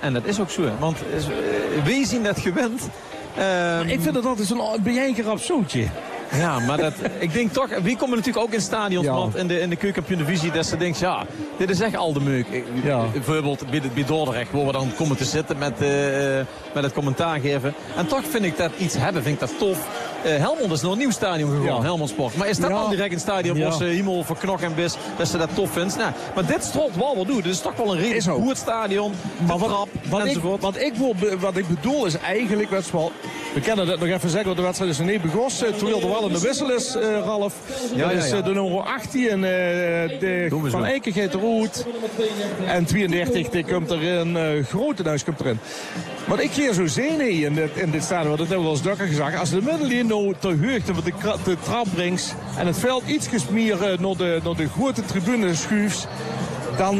En dat is ook zo. Want we zien dat gewend. Ik vind het altijd zo'n bejenker absootje. Ja, maar ik denk toch, wie komen natuurlijk ook in stadions, want in de keukenkampioen-divisie, dat ze denkt, ja, dit is echt al de meuk. Bijvoorbeeld bij Dordrecht, waar we dan komen te zitten met het commentaar geven. En toch vind ik dat iets hebben, vind ik dat tof. Helmond is nog een nieuw stadion gegaan, Helmond Sport. Maar is dat dan direct een stadion waar ze hemel voor knog en bis, dat ze dat tof vindt? Nou, maar dit strolt wel wat doen. Dit is toch wel een redelijk goed stadion, maar enzovoort. Wat ik bedoel is eigenlijk, we kennen dat nog even zeggen, want de wedstrijd is nog niet begonnen. Terwijl er wel een wissel is, Ralf. Dat is de nummer 18, Van Eiken gaat eruit. En 32, die komt erin. Grotenhuis komt erin. Wat ik hier zo zie in dit stadion, wat ik heb wel eens dukker gezegd. Als de middenlijn nou ter heugte van de trap brengt en het veld iets meer naar de grote tribune schuift, dan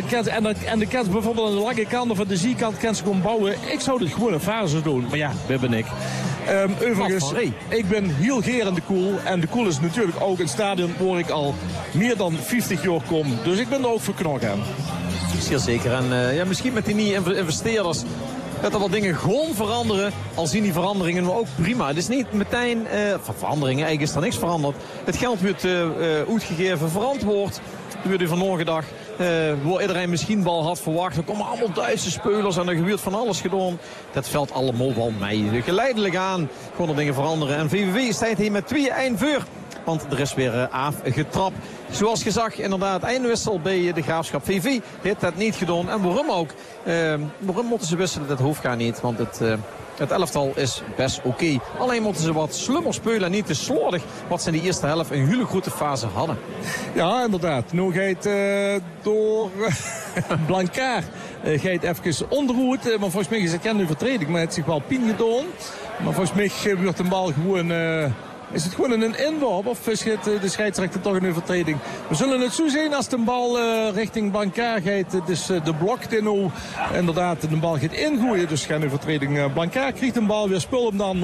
kent bijvoorbeeld aan de lange kant of aan de zijkant kan ze gewoon bouwen. Ik zou dit gewoon een fase doen. Maar ja, dat ben ik. Overigens, ik ben heel geer in de Koel. En de Koel is natuurlijk ook een stadion waar ik al meer dan 50 jaar kom. Dus ik ben er ook voor knokken. Zeer zeker. En misschien met die nieuwe investeerders dat er wat dingen gewoon veranderen. Al zien die veranderingen maar ook prima. Het is niet meteen van veranderingen. Eigenlijk is er niks veranderd. Het geld wordt uitgegeven, verantwoord. Door de vanmorgen dag, waar iedereen misschien wel had verwacht. Er komen allemaal Duitse spelers en er gebeurt van alles gedaan. Dat valt allemaal wel mee. Geleidelijk aan gewoon er dingen veranderen. En VVV staat hier met 2-1 voor. Want er is weer afgetrapt. Zoals gezegd, inderdaad, eindwissel bij de Graafschap. VV heeft dat niet gedaan. En waarom ook? Waarom moeten ze wisselen? Dat hoeft gaan niet. Want het elftal is best oké. Alleen moeten ze wat slummer spelen en niet te slordig. Wat ze in de eerste helft een hele goede fase hadden. Ja, inderdaad. Nu gaat door Blancard. Gaat even onderhoed. Maar volgens mij is het nu vertreding. Maar het heeft zich wel pin gedaan. Maar volgens mij wordt de bal gewoon... Is het gewoon een inworp of is het de scheidsrechter toch een overtreding? We zullen het zo zien als de bal richting Blancard gaat. Dus de blok die nu inderdaad de bal gaat ingooien. Dus geen overtreding. Blancard krijgt de bal weer, spul hem dan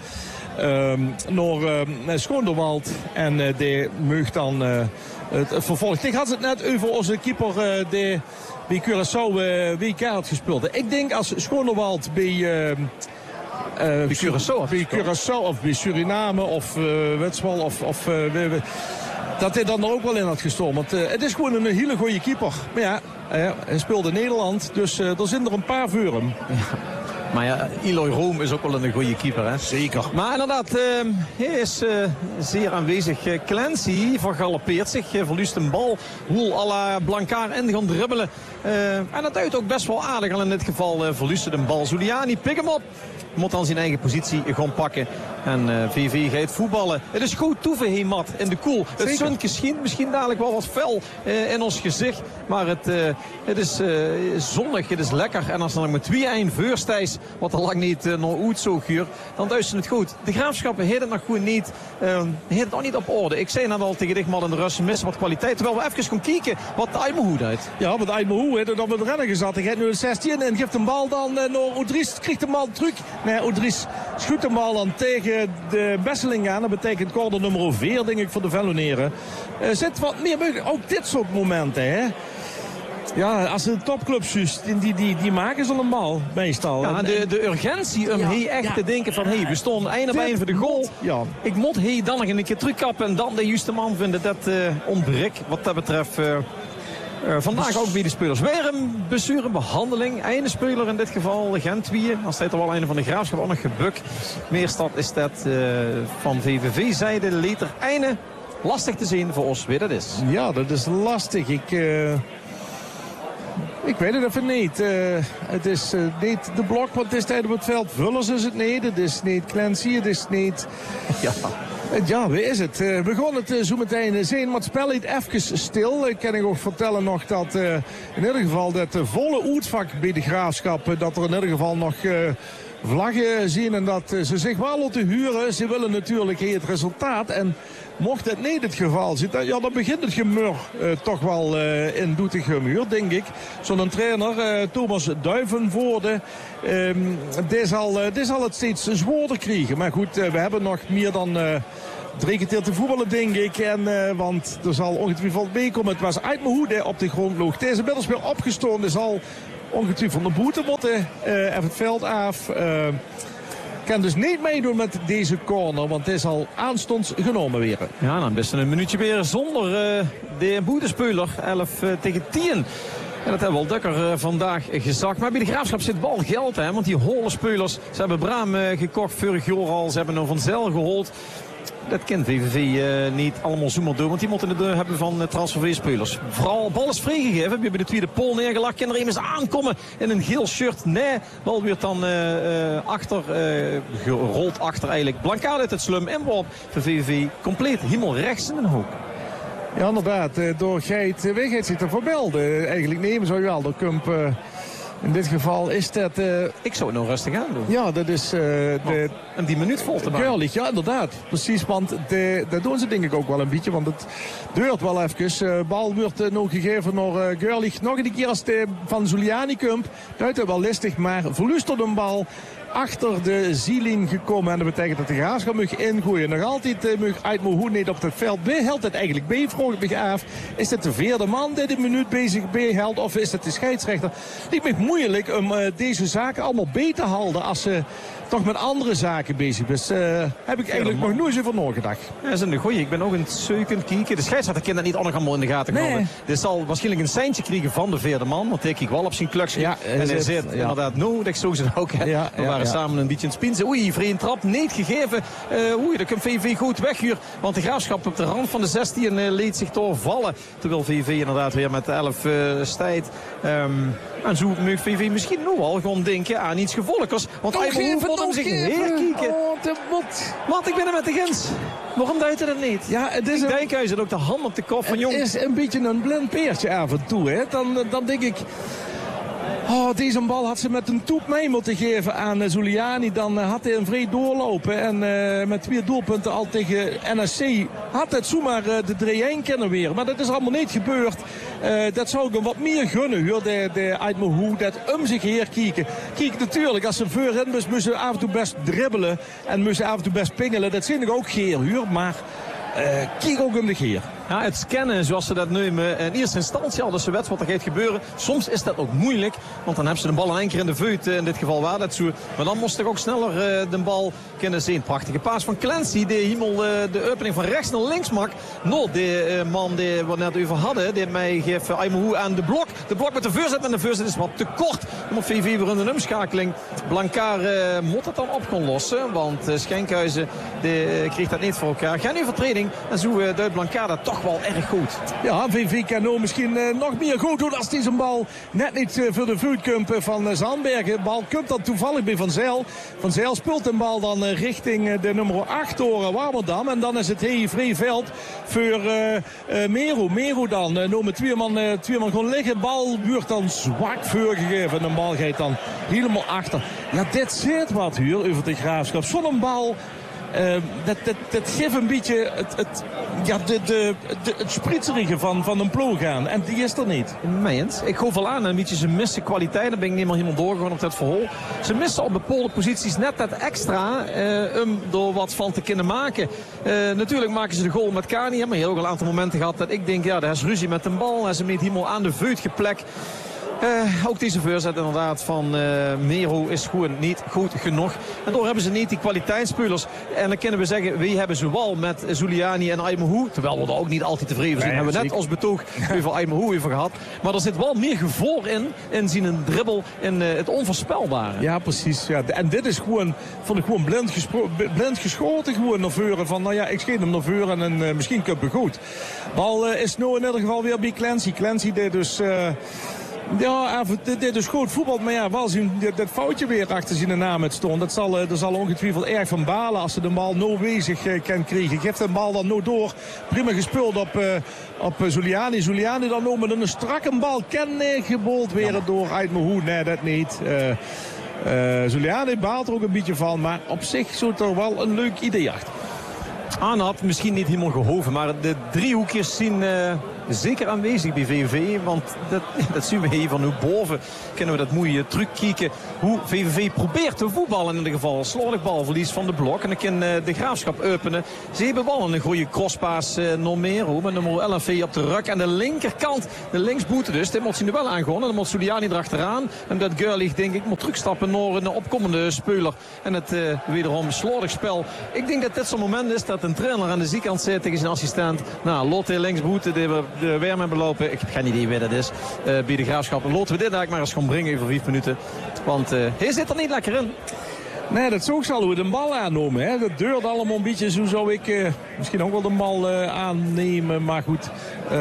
naar Schoonderwald. En die mag dan het vervolg. Ik had het net over onze keeper die bij Curaçao WK had gespeeld. Ik denk als Schoonderwald bij Curaçao of bij Suriname of Wetswal of dat hij dan er ook wel in had gestolen. Want het is gewoon een hele goede keeper. Maar ja, hij speelde in Nederland, dus er zijn er een paar voor hem. Ja. Maar ja, Eloy Room is ook wel een goede keeper, hè? Zeker. Maar inderdaad, hij is zeer aanwezig. Clancy vergalopeert zich, verliest een bal. Woel à la Blancard in gaan dribbelen. En dat uit ook best wel aardig. Al in dit geval verliest hij de bal. Zuliani, pik hem op. Moet dan zijn eigen positie gaan pakken. En VV gaat voetballen. Het is goed toeven, Hemat, in de Koel. Het zunt misschien dadelijk wel wat fel in ons gezicht. Maar het is zonnig, het is lekker. En als er nog met 2-1 voorstijs, wat er lang niet nog uit zo guur, dan duist het goed. De Graafschappen heeft het nog goed niet. Heeft het nog niet op orde. Ik zei net al tegen Dichtmal in de Russen, missen wat kwaliteit. Terwijl we even gaan kijken wat de Aymahoud uit. Ja, wat Aymahoud heeft dan met de rennen gezet. Hij gaat nu de 16 en geeft een bal dan naar Oudries. Krijgt de bal terug. Nee, Oudries schudt de bal dan tegen de Besseling aan. Dat betekent corner nummer 4, denk ik, voor de Velloneren. Zit wat meer mogelijk. Ook dit soort momenten, hè. Ja, als de topclubs die maken ze een bal, meestal. Ja, de urgentie om echt te denken van... we stonden einde bij voor de goal. Ja. Ik moet dan nog een keer terugkappen en dan de juiste man vinden. Dat ontbreekt wat dat betreft... vandaag ook bij de spelers. Weer een blessurebehandeling. Einde speler in dit geval, Gent-Wie. Dan staat er wel een van de Graafschap ook nog gebukt. Meerstad is dat van VVV-zijde. Later einde. Lastig te zien voor ons wie dat is. Ja, dat is lastig. Ik weet het even niet. Het is niet de blok, want het is tijd op het veld. Vullers is het niet. Het is niet Clancy. Het is niet... Ja, wie is het? We gaan het zo meteen zien, maar het spel is even stil. Ik kan ook vertellen nog dat in ieder geval dat volle uitvak bij de Graafschap, dat er in ieder geval nog vlaggen zien en dat ze zich wel laten huren. Ze willen natuurlijk het resultaat en mocht het niet het geval zijn, dan begint het gemur toch wel in Doetinchem, denk ik. Zo'n trainer, Thomas Duivenvoorde, die zal het steeds zwaarder krijgen. Maar goed, we hebben nog meer dan 3 keer te voetballen, denk ik. Want er zal ongetwijfeld meekomen. Het was Aymahoud op de grond loog. Deze middels weer opgestoken is al ongetwijfeld een boete moeten. Even het veld af. Kan dus niet meedoen met deze corner, want het is al aanstonds genomen weer. Ja, dan best een minuutje weer zonder de boetespeler. 11 tegen 10. En dat hebben we al dukker vandaag gezakt. Maar bij de Graafschap zit bal geld, hè. Want die holle spelers, ze hebben Braam gekocht vorig jaar al. Ze hebben een Van Zijl gehold. Dat kent VVV niet allemaal zomaar door. Want die moeten het hebben van transferspelers. Vooral bal is vrijgegeven. Heb je bij de tweede pol neergelegd. Kan er immers aankomen in een geel shirt. Nee, bal wordt dan gerold achter eigenlijk. Blankaart uit het slum. En waarop voor VVV compleet helemaal rechts in een hoek. Ja, inderdaad. Door Geit Wegheid zit er voorbelde. Eigenlijk nemen zou je wel door Kump. In dit geval is dat... Ik zou het nog rustig aan doen. Ja, dat is... en die minuut vol te maken. Geurlich, ja, inderdaad. Precies, want dat doen ze denk ik ook wel een beetje. Want het duurt wel even. Bal wordt nog gegeven door Geurlich. Nog een keer als de van Zuliani Kump. Dat is wel listig, maar verluistert een bal achter de zielin gekomen. En dat betekent dat de Graafschap mag ingooien. Nog altijd mag Aitmohu niet op het veld. Behelt het eigenlijk bij, vroeg ik me af. Is het de vierde man die de minuut bezig behelt? Of is het de scheidsrechter? Ik vind het moeilijk om deze zaken allemaal bij te houden als ze toch met andere zaken bezig is. Heb ik eigenlijk nog nooit over nagedacht. Ja, dat is een goeie. Ik ben ook een zeukend kijken. De scheidsrechter kan dat niet allemaal in de gaten komen. Nee. Dit zal waarschijnlijk een seintje krijgen van de vierde man. Want hij kijkt wel op zijn klukje. Ja, en hij zegt inderdaad, dat zo ze ook. We waren samen een beetje in het spinsen. Oei, vreemd trap, niet gegeven. Dat kan VV goed weghuur. Want de Graafschap op de rand van de 16 leed zich doorvallen. Terwijl VV inderdaad weer met 11 stijdt. En zo mag VV misschien nog wel gewoon denken aan iets gevolgers. Want hij moet hem zich herkieken. Want ik ben er met de grens. Waarom duidt het niet? Ja, het is Dijkhuizen ook de hand op de kop van Jong. Het is een beetje een blind peertje af en toe. Hè. Dan denk ik... deze bal had ze met een toep mee moeten geven aan Zuliani. Dan had hij een vrij doorlopen. En met 2 doelpunten al tegen NSC had het zomaar de 3-1 kunnen weer. Maar dat is allemaal niet gebeurd. Dat zou ik hem wat meer gunnen, hoor. De Aitmohu, dat zich herkieken. Kijk, natuurlijk, als ze voorin moesten ze af en toe best dribbelen. En moesten af en toe best pingelen. Dat vind ik ook geer, hoor. Maar kijk ook om de geer. Ja, het scannen zoals ze dat nemen. In eerste instantie al, dus ze weten wat er gaat gebeuren. Soms is dat ook moeilijk. Want dan hebben ze de bal in één keer in de veut. In dit geval waar dat zo. Maar dan moest ik ook sneller de bal kunnen zien. Prachtige paas van Clancy. Die helemaal de opening van rechts naar links maakt. Nou, de man die we net over hadden. Die mij geeft Aitmohu aan de blok. De blok met de voorzet. En de voorzet is wat te kort. Dan moet VV weer in een omschakeling. Blankaart moet het dan op gaan lossen. Want Schenkhuizen kreeg dat niet voor elkaar. Geen overtreding. En zo duidt Blankaart dat toch wel erg goed. Ja, VV kan nou misschien nog meer goed doen als deze bal net niet voor de voetkump van Zandbergen. De bal komt dan toevallig bij Van Zijl. Van Zijl speelt de bal dan richting de nummer 8 door Warmerdam. En dan is het heel vrij veld voor Meru. Meru dan noemen twee man gewoon liggen. Bal wordt dan zwak voorgegeven. En de bal gaat dan helemaal achter. Ja, dit zit wat hier over de Graafschap. Zo'n bal... dat geeft een beetje het spritserige van een ploeg aan. En die is er niet. Meent. Ik geloof wel aan een beetje ze missen kwaliteit. Dan ben ik niet helemaal doorgegaan op dat verhaal. Ze missen op bepaalde posities net dat extra om er wat van te kunnen maken. Natuurlijk maken ze de goal met Kani. Maar je hebt ook al een aantal momenten gehad dat ik denk, ja, daar is ruzie met de bal. Hij is hem niet helemaal aan de veut geplekt. Ook deze voorzet inderdaad van Meru is gewoon niet goed genoeg. En door hebben ze niet die kwaliteitsspelers. En dan kunnen we zeggen, wie hebben zowel met Zuliani en Aitmohu. Terwijl we er ook niet altijd tevreden zijn. Hebben we net als betoog over Aitmohu even gehad. Maar er zit wel meer gevoel in zien een dribbel, in het onvoorspelbare. Ja, precies. Ja. En dit is gewoon, vond ik gewoon blind geschoten gewoon naar voren. Van, nou ja, ik schiet hem naar voren en misschien komt het goed. Bal is nu in ieder geval weer bij Clancy. Clancy deed dus... Ja, dit is goed voetbal, maar ja, wel zien dat foutje weer achter zijn naam het stond. Dat zal ongetwijfeld erg van balen als ze de bal nou bezig kan krijgen. Geeft de bal dan nou door. Prima gespeeld op Zuliani. Zuliani dan nou met een strakke bal. Gebold weer door Aitmohu. Nee, dat niet. Zuliani baalt er ook een beetje van, maar op zich zou het er wel een leuk idee achter. Aan had misschien niet helemaal gehoven, maar de driehoekjes zien zeker aanwezig bij VVV. Want dat zien we hier van hoe boven. Kennen we dat mooie truckieken. Hoe VVV probeert te voetballen in ieder geval. Slordig balverlies van de blok. En dan kan de Graafschap openen. Ze hebben wel een goede crosspaas Normero. Met nummer 11 op de ruk. Aan de linkerkant. De linksboete dus. Dit moet ze nu wel aangaan. En dan moet Suliani erachteraan. En dat Görlich denk ik moet terugstappen naar een opkomende speler. En het wederom slordig spel. Ik denk dat dit zo'n moment is dat een trainer aan de zijkant zit tegen zijn assistent. Nou, Lotte linksboete. Die we de Werm hebben lopen. Ik heb geen idee wie dat is. Bij de Graafschap. Laten we dit eigenlijk maar eens gaan brengen over 5 minuten. Want hij zit er niet lekker in. Nee, dat zo zal we de bal aannemen. Hè. Dat duurt allemaal een beetje. Zo zou ik misschien ook wel de bal aannemen. Maar goed.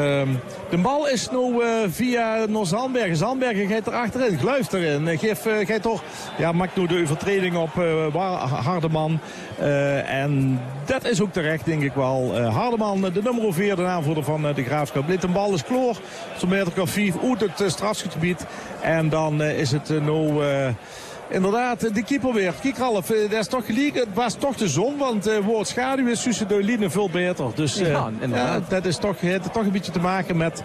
De bal is nu via naar Zandbergen. Zandbergen gaat er achterin. Gluift erin. Geeft toch. Ja, maakt nu de overtreding op Hardeman. En dat is ook terecht, denk ik wel. Hardeman, de nummer 4, de aanvoerder van de Graafschap. De bal is kloor. Zo'n meter of 5 uit het strafschopgebied. En dan is het nu... inderdaad, de keeper weer. Kijk Ralf, dat is toch gelijk. Het was toch de zon, want woord schaduw is tussen de lijnen veel beter. Dus dat is toch, heeft het toch een beetje te maken met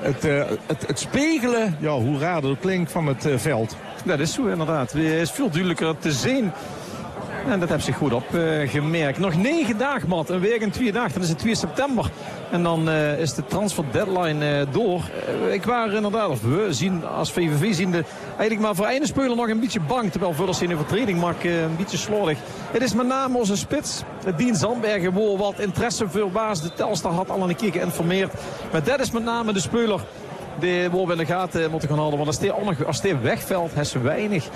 het spegelen. Ja, hoe raar dat klinkt van het veld. Dat is zo inderdaad. Het is veel duidelijker te zien. En dat heb zich goed opgemerkt. Nog 9 dagen, Matt. Een week en 2 dagen. Dan is het 2 september. En dan is de transfer deadline door. Ik was inderdaad, of we zien als VVV ziende, eigenlijk maar voor één speler nog een beetje bang. Terwijl Vullers in de vertreding maakt een beetje slordig. Het is met name onze spits. Dien Zandbergen waar wat interesse voor was. De Telstar had al een keer geïnformeerd. Maar dat is met name de speler. Die we in de gaten moeten gaan houden. Want als hij wegvalt, heeft ze weinig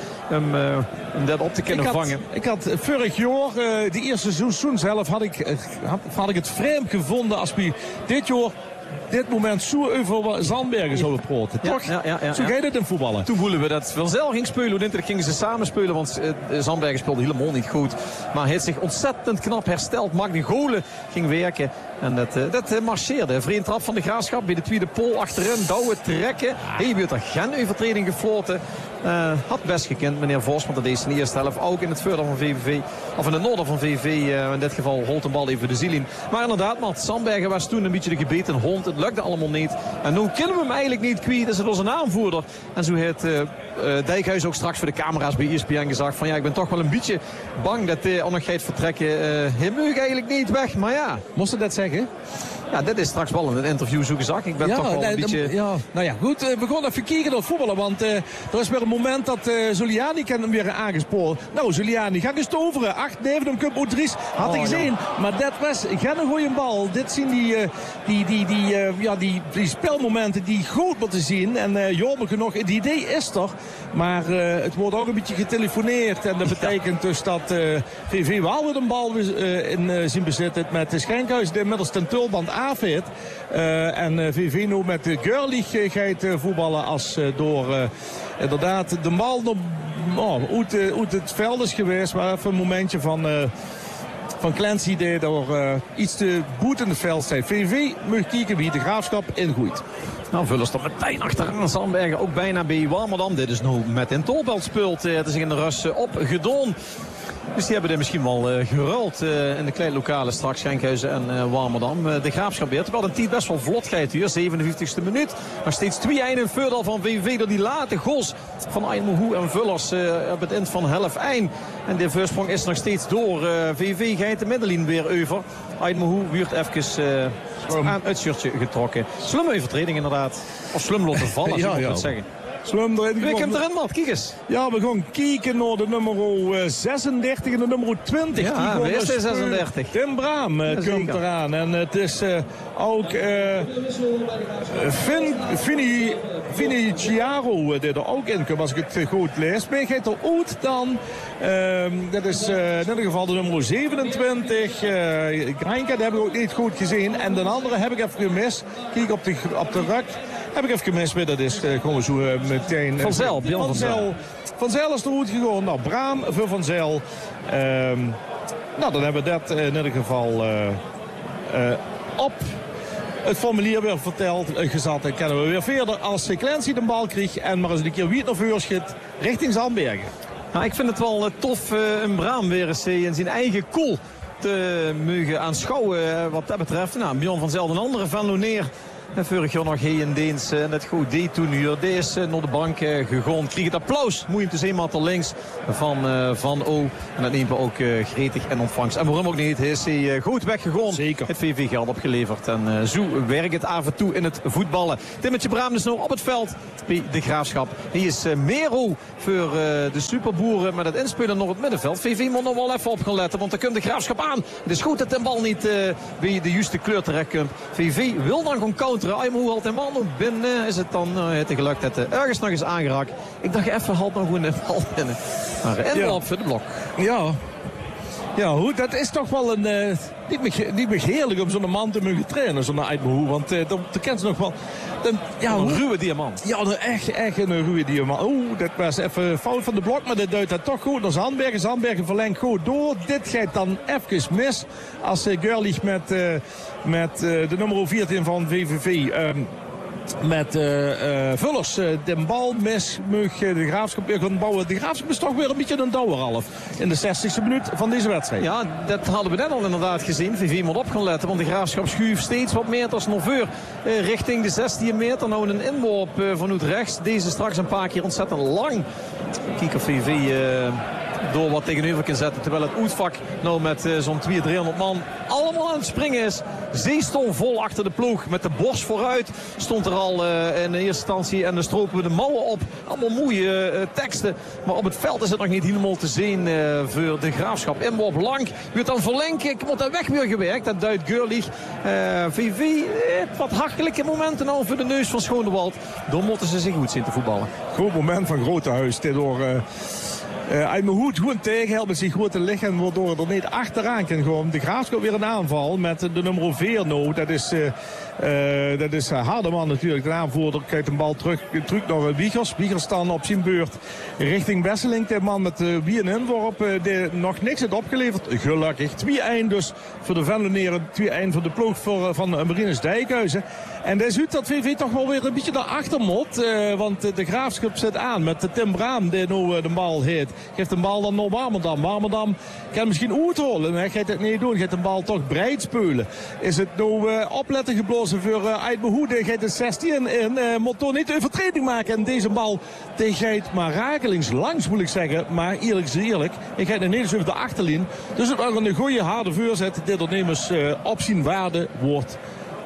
om dat op te kunnen vangen. Ik had vorig jaar, de eerste seizoen zelf, had ik het vreemd gevonden als we dit jaar... dit moment zo over Zandbergen zouden praten. Toch? Ja. Zo gaat het in voetballen. Toen voelen we dat Verzel ging spelen. Hoe gingen ze samen spelen. Want Zandbergen speelde helemaal niet goed. Maar hij heeft zich ontzettend knap hersteld. Magde Golen ging werken. En dat marcheerde. Vreemd trap van de Graafschap. Bij de tweede pool achterin. Douwen, trekken. Hij werd er geen overtreding gefloten. Had best gekend, meneer Vos. Want dat deed in de eerste helft ook in het voordeel van VVV. Of in het noorden van VVV. In dit geval holt de bal even de ziel in. Maar inderdaad, Matt, Zandbergen was toen een beetje de gebeten hond. Het lukte allemaal niet. En nu kunnen we hem eigenlijk niet kwijt. Dat is onze aanvoerder. En zo heeft Dijkhuis ook straks voor de camera's bij ESPN gezegd van ja, ik ben toch wel een beetje bang dat hij nog gaat vertrekken. Hij mag eigenlijk niet weg, maar ja. Moest je dat zeggen? Ja, dit is straks wel in een interview zo gezegd. Ik ben toch wel een beetje... Nou ja, goed. We gaan even kijken naar voetballen. Want er is weer een moment dat Zuliani kan hem weer aangespoord. Nou, Zuliani, ga eens toveren. 8-9, hem Cup Dries. Had hij gezien. Ja. Maar dat was geen goede bal. Dit zien die spelmomenten die goed moeten zien. En jammer genoeg, het idee is er. Maar het wordt ook een beetje getelefoneerd. En dat betekent dus dat VV wel weer een bal in zijn bezit heeft met de Schenkhuis. Die middels ten tulband afheet. En VV nu met de Görlich gaat voetballen als door inderdaad de bal uit het veld is geweest. Maar even een momentje van Clancy die door iets te boet in het veld staat. VV moet kijken wie de Graafschap ingooit. Nou, Vullers toch meteen achteraan. Zandbergen ook bijna bij Warmerdam. Dit is nu met een tolbelt speelt. Het is in de rust opgedaan. Dus die hebben er misschien wel geruild in de kleine lokalen straks. Schenkhuizen en Warmerdam. De Graafschap weer. Terwijl de team best wel vlot gaat hier. 57e minuut. Maar steeds 2-1 in voordeel van VVV door die late goals van Aymohu en Vullers op het eind van helft 1. En de voorsprong is nog steeds door. VVV gaat de middenlijn weer over. Aymohu wordt even aan het shirtje getrokken. Slimme overtreding inderdaad. Of slim laten vallen, zou ik het zeggen. Slum erin. Wie komt erin, Matt? Kijk eens. Ja, we gaan kijken naar de nummer 36 en de nummer 20. Ja, wie is de 36? Tim Braam komt eraan. En het is ook Vini Chiaro die er ook in komt, als ik het goed lees. Maar gaat er uit dan. Dat is in ieder geval de nummer 27. Granka, die heb ik ook niet goed gezien. En de andere heb ik even gemist. Kijk op de rug. Heb ik even gemist, maar dat is gewoon zo meteen... Van Zijl, Bjorn Van Zijl. Van Zijl is er goed gegaan. Nou, Braam voor Van Zijl. Nou, dan hebben we dat in ieder geval op het formulier weer gezet. En kennen we weer verder als Clancy de bal kreeg. En maar eens een keer wie het naar voren schiet richting Zandbergen. Nou, ik vind het wel tof een Braam weer eens in zijn eigen koel te mogen aanschouwen wat dat betreft. Nou, Bjorn Van Zijl, een andere van Loneer. En vorig jaar nog Heen Deens en het goed D-toernooi. Deze is naar de bank gegaan. Kreeg het applaus. Moet je te zien, maar links van O. En dat neemt we ook gretig in ontvangst. En waarom ook niet, is hij goed weggegaan. Zeker. Het VV geld opgeleverd. En zo werkt het af en toe in het voetballen. Timmetje Braam is nu op het veld bij de Graafschap. Hier is Mero voor de superboeren met het inspelen naar het middenveld. VV moet nog wel even op gaan letten, want dan komt de Graafschap aan. Het is goed dat de bal niet bij de juiste kleur terecht komt. VV wil dan gewoon counteren. Aymoe haalt de bal nog binnen. Is het dan het gelukt dat ergens nog eens aangeraakt. Ik dacht even, haalt nog gewoon de bal binnen. Maar inloop voor de blok. Ja, hoe, dat is toch wel een... niet meer heerlijk om zo'n man te mogen trainen, zo'n Aymoe. Want dan kent ze nog wel... Een ruwe diamant. Ja, echt een ruwe diamant. Dat was even fout van de blok, maar dat duidt dat toch goed naar Zandbergen. Zandbergen verlengt goed door. Dit gaat dan even mis. Als Görlich met de nummer 14 van VVV... met Vullers de bal mis mag de Graafschap weer gaan bouwen. De Graafschap is toch weer een beetje een douwerhalf in de 60e minuut van deze wedstrijd. Ja, dat hadden we net al inderdaad gezien. VV moet op gaan letten, want de Graafschap schuift steeds wat meters naar voor richting de 16 meter. Nou een inworp vanuit rechts. Deze straks een paar keer ontzettend lang. Kijk of VV... door wat tegenover kan zetten. Terwijl het Oetvak nou met zo'n 200-300 man allemaal aan het springen is. Zeeston vol achter de ploeg. Met de borst vooruit stond er al in de eerste instantie. En dan stropen we de mouwen op. Allemaal mooie teksten. Maar op het veld is het nog niet helemaal te zien voor de Graafschap. Inworp lang. Wordt dan verlenken. Wordt dan weg weer gewerkt. Dat duidt Görlich. VV wat hartelijke momenten nou voor de neus van Schonewald. Dan moeten ze zich goed zien te voetballen. Goed moment van Grotehuis. Door... Aymoe goed tegenhelpt met zijn grote lichaam, waardoor er niet achteraan kan komen. De Graafschap weer een aanval met de nummer 4 nou. Dat is Hardeman natuurlijk, de aanvoerder. Krijgt een bal terug naar Wiegers. Wiegers dan op zijn beurt richting Besseling. De man met wie een inworp die nog niks heeft opgeleverd. Gelukkig. 2-1 dus voor de Venloneren. 2-1 voor de ploeg van Marinus Dijkhuizen. En dat ziet dat VV toch wel weer een beetje naar achter moet. Want de Graafschap zit aan met Tim Braam die nu de bal heet. Geeft de bal dan naar Warmerdam. Warmerdam kan misschien uitholen. Hij gaat het niet doen. Gaat de bal toch breed spelen. Is het nou opletten geblazen voor Aymoe. Die gaat de 16 in. Moet toch niet overtreding maken. En deze bal die gaat maar rakelings langs moet ik zeggen. Maar eerlijk is eerlijk. Ik ga niet eens over de achterlijn. Dus het was een goede harde voorzet. Dit ondernemers op zijn waarde wordt...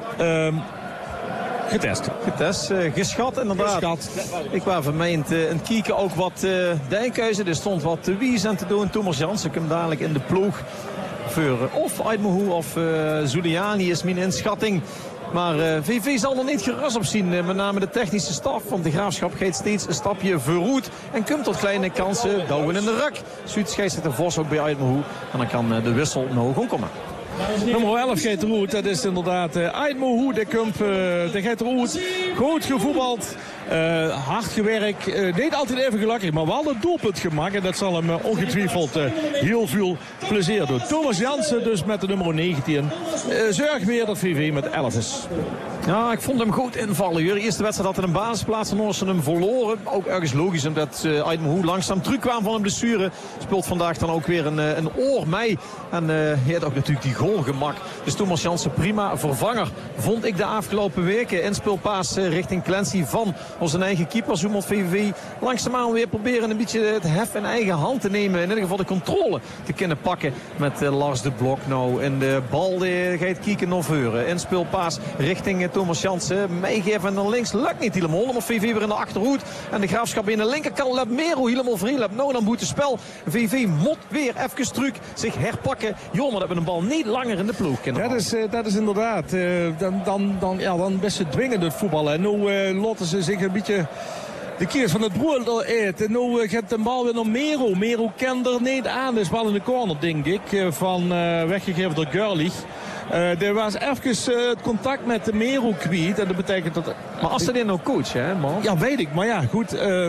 Getest, geschat inderdaad. Geschat. Ik was vermeend een kieken ook wat Dijkhuizen. Er stond wat te wies aan te doen. Thomas Jansen komt dadelijk in de ploeg. Voor of Aymoe of Zuliani is mijn inschatting. Maar VV zal er niet gerust op zien. Met name de technische staf. Want de Graafschap gaat steeds een stapje vooruit. En komt tot kleine kansen. Douwen in de ruk. Scheidsrechter Vos ook bij Aymoe. En dan kan de wissel nog gewoon komen. Nummer 11 gaat eruit. Dat is inderdaad Aymoe. Die gaat eruit. Goed gevoetbald. Hard gewerkt. Niet altijd even gelukkig. Maar wel het doelpunt gemaakt. En dat zal hem ongetwijfeld heel veel plezier doen. Thomas Jansen dus met de nummer 19. Zorg weer dat VV met 11 is. Ja, ik vond hem goed invallen. De eerste wedstrijd had hij een basisplaats en ze hem verloren. Ook ergens logisch omdat Aymoe langzaam terugkwam van een blessure. Speelt vandaag dan ook weer een oor mee. En hij had ook natuurlijk die goalgemak. Dus Thomas Jansen prima vervanger. Vond ik de afgelopen weken. Inspeelpaas richting Clancy van onze eigen keeper. Zo moet VVV langzaamaan weer proberen een beetje het hef in eigen hand te nemen. In ieder geval de controle te kunnen pakken met Lars de Blok nou. En de bal gaat kieken naar voren. Inspeelpaas richting Thomas Jansen. Meegeven naar links. Lukt niet helemaal. Dan moet VV weer in de achterhoed. En de Graafschap in de linkerkant. Lep Mero helemaal vrij. Lep nou dan moet het spel. VV moet weer even terug zich herpakken. Jammer dat we een bal niet langer in de ploeg kunnen. Dat is inderdaad. Dan best ze dwingend het voetballen. En nu lotten ze zich een beetje de keers van het brood eten. En nu gaat de bal weer naar Mero. Mero kent er niet aan. Dat is wel in de corner, denk ik. Weggegeven door Görlich. Er was even het contact met de Mero kwijt. En dat betekent dat... Maar als ze dit nou coach, hè, man? Ja, weet ik. Maar ja, goed.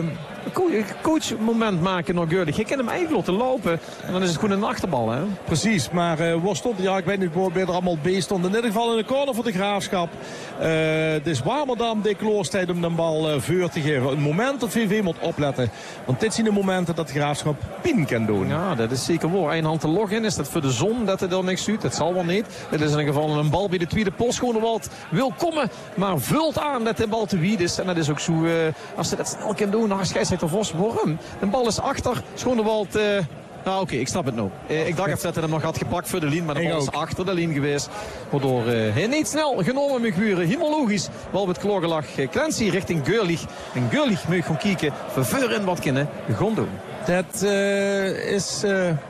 coachmoment maken naar Görlich. Je kan hem eigenlijk laten lopen en dan is het gewoon een achterbal. Hè? Precies, maar waar stond, ja, ik weet niet waar er allemaal bij stond. In ieder geval in de corner voor de Graafschap. Het is Warmerdam, de kloorstijd om de bal vuur te geven. Een moment dat VV moet opletten. Want dit zijn de momenten dat de Graafschap pin kan doen. Ja, dat is zeker waar. Een hand te loggen. Is dat voor de zon dat er dan niks doet? Dat zal wel niet. Het is in ieder geval een bal bij de tweede post. Schoonewald wil komen, maar vult aan dat de bal te wied is. En dat is ook zo, als ze dat snel kan doen, dan scheidsrechter Vos. Waarom? De bal is achter. Schoonewald... Nou oké, ik snap het nou. Ik dacht even dat hij hem nog had gepakt voor de lijn, maar de bal is achter de lijn geweest. Waardoor hij niet snel genomen mag worden. Helemaal logisch. Bal met kloorgelag. Clancy richting Görlich. En Görlich moet gewoon kijken voor in wat kunnen gewoon doen. Dat is...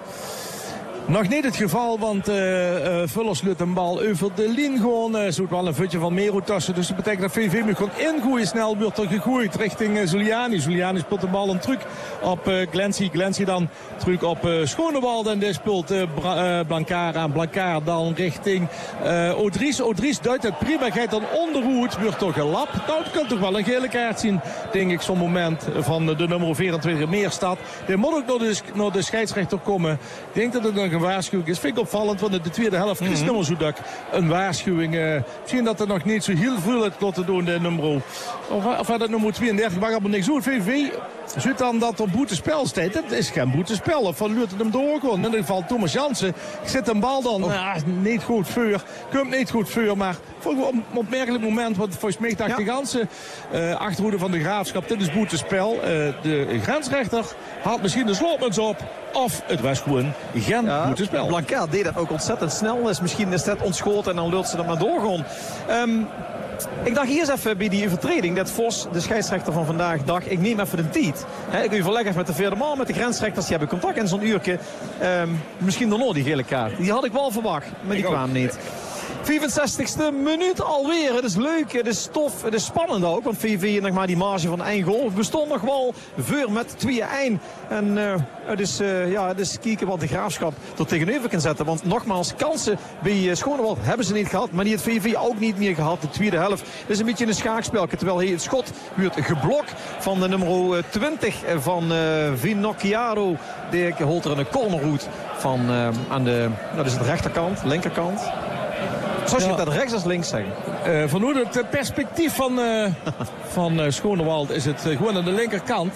nog niet het geval, want Vuller sluit een bal over de lijn gewoon. Zoekt wel een voetje van Mero tussen. Dus dat betekent dat VV moet gewoon ingooien. Snel wordt er gegooid richting Zuliani. Zuliani speelt de bal een truc op Glancy. Glancy dan truc op Schonewald. En die speelt Blancaar aan. Blancaar dan richting Odries. Odries duidt het prima. Gaat dan onderhoed. Wordt toch gelapt. Nou, het kan toch wel een gele kaart zien. Denk ik zo'n moment van de nummer 24 Meerstad. Die moet ook naar de scheidsrechter komen. Ik denk dat het een waarschuwing is. Vind ik opvallend, want in de tweede helft is nummer Zoedak een waarschuwing. Misschien dat er nog niet zo heel veel het lot te doen, de nummer. Of dat nummer 32, mag allemaal niks doen. VV ziet dan dat er boetespel staat. Het is geen boetespel. Of van luurt het hem door gewoon. In ieder geval Thomas Jansen zet een bal dan niet goed voor. Komt niet goed voor, maar voor een opmerkelijk moment. Want volgens mij dacht de ganse achterhoede van de Graafschap. Dit is boetespel. De grensrechter haalt misschien de slotmuts op. Of het was gewoon geen boetespel. Blancaar deed dat ook ontzettend snel. Dus misschien is dat ontschoten en dan lult ze dat maar door gewoon. Ik dacht eerst even bij die overtreding dat Vos, de scheidsrechter van vandaag, dacht ik neem even de tijd. Ik overleg even met de vierde man, met de grensrechters. Die hebben contact in zo'n uurtje. Misschien dan nog die gele kaart. Die had ik wel verwacht, maar die kwam niet. 65e minuut alweer. Het is leuk, het is tof, het is spannend ook. Want VV nog maar die marge van 1 goal. We stonden nog wel voor met 2-1. En het is kijken wat de Graafschap er tegenover kan zetten. Want nogmaals, kansen bij Schonewald hebben ze niet gehad. Maar die het VV ook niet meer gehad. De tweede helft is een beetje een schaakspelje. Terwijl het schot wordt geblokt van de nummer 20 van Vinocchiaro. Die holt er een cornerroute van aan de rechterkant, linkerkant. Zoals je dat rechts als links zeggen. Vanuit het perspectief van Schonewald is het gewoon aan de linkerkant.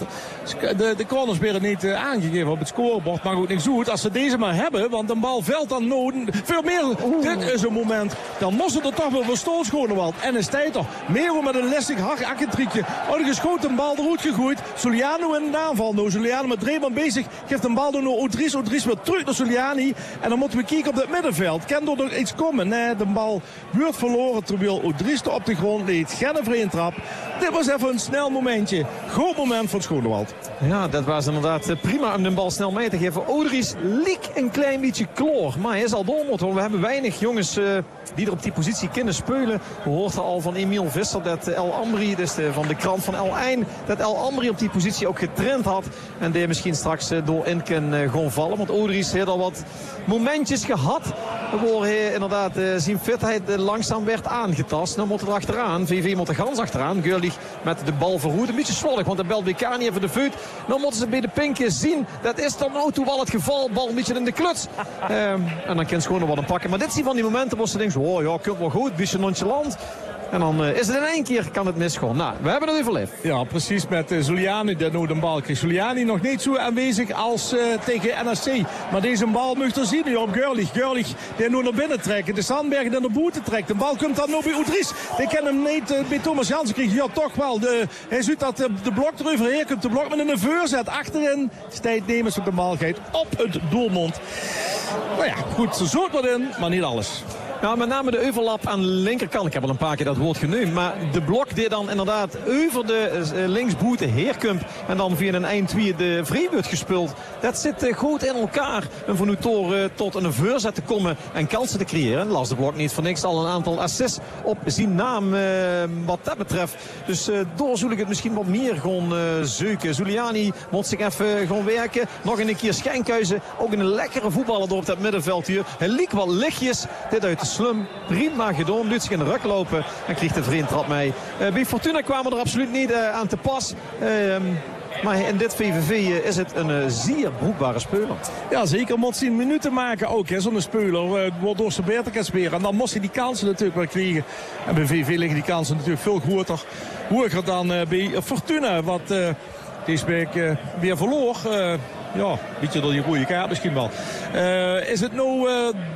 De corners werden niet aangegeven op het scorebord. Maar goed, niks goed. Als ze deze maar hebben, want een bal veld dan noden. Veel meer. Dit is een moment. Dan moest het er toch wel voor stoel Schonewald. En is tijd toch. Mero met een lastig hakkentriekje. Een geschoten bal eruit gegooid. Zuliano in de aanval. Nou, Zuliano met Dreeman bezig. Geeft een bal door naar Odries. Odries weer terug naar Zuliani. En dan moeten we kijken op het middenveld. Kan er nog iets komen? Nee, de bal wordt verloren terwijl Odries op de grond liet. Geen vrije trap. Dit was even een snel momentje. Goed moment voor Schonewald. Ja, dat was inderdaad prima om de bal snel mee te geven. Odries liek een klein beetje kloor. Maar hij is al doormot. We hebben weinig jongens die er op die positie kunnen spelen. We hoorden al van Emiel Visser dat El Amri, dus van de krant van El Ain, dat El Amri op die positie ook getraind had. En die misschien straks door in kan gewoon vallen. Want Odries heeft al wat momentjes gehad. Waar hij inderdaad zijn fitheid langzaam werd aangetast. Dan moet er achteraan. VV moet er gans achteraan. Görlich met de bal verhoed. Een beetje slordig, want de bel bij Kani even de voet. Dan moeten ze bij de pinken zien. Dat is dan nou toe wel het geval. Bal een beetje in de kluts. En dan kan ze gewoon nog wat een pakken. Maar dit zijn van die momenten waar ze denken, oh ja, komt wel goed. Een beetje nonchalant. En dan is het in één keer, kan het misgaan. Nou, we hebben het overleefd. Ja, precies met Zuliani. Dat nu de bal kreeg. Zuliani nog niet zo aanwezig als tegen NAC. Maar deze bal moet er zien nu op Görlich. Görlich die nu naar binnen trekken. De Sandberg die naar boete trekt. De bal komt dan nog bij Odries. Die kan hem niet bij Thomas Jansen krijgen. Ja, toch wel. Hij ziet dat de blok eroverheen komt. De blok met een voorzet. Achterin Stijt Nemers op de bal gaat op het doelmond. Nou ja, goed. Ze zoekt wat in, maar niet alles. Ja, met name de overlap aan de linkerkant. Ik heb al een paar keer dat woord genoemd. Maar de blok die dan inderdaad over de linksboete heerkomt. En dan via een 1-2 de vrij wordt gespeeld. Dat zit goed in elkaar. En voor nu tot een voorzet te komen en kansen te creëren. Las de blok niet voor niks al een aantal assists op zijn naam wat dat betreft. Dus door zul ik het misschien wat meer gewoon zoeken. Zuliani moet zich even gewoon werken. Nog een keer Schenkhuizen. Ook een lekkere voetballer door op dat middenveld hier. Hij liep wat lichtjes. Dit uit de slum. Prima gedaan. Doet zich in de ruk lopen. En kreeg de vriend trap mee. Bij Fortuna kwamen er absoluut niet aan te pas. Maar in dit VVV is het een zeer broekbare speler. Ja, zeker. Moet hij minuten maken ook. Zo'n speler waardoor ze beter kan spelen. En dan moest hij die kansen natuurlijk wel krijgen. En bij VVV liggen die kansen natuurlijk veel hoger dan bij Fortuna. Wat deze week weer verloor. Ja, beetje door die rode kaart misschien wel. Is het nou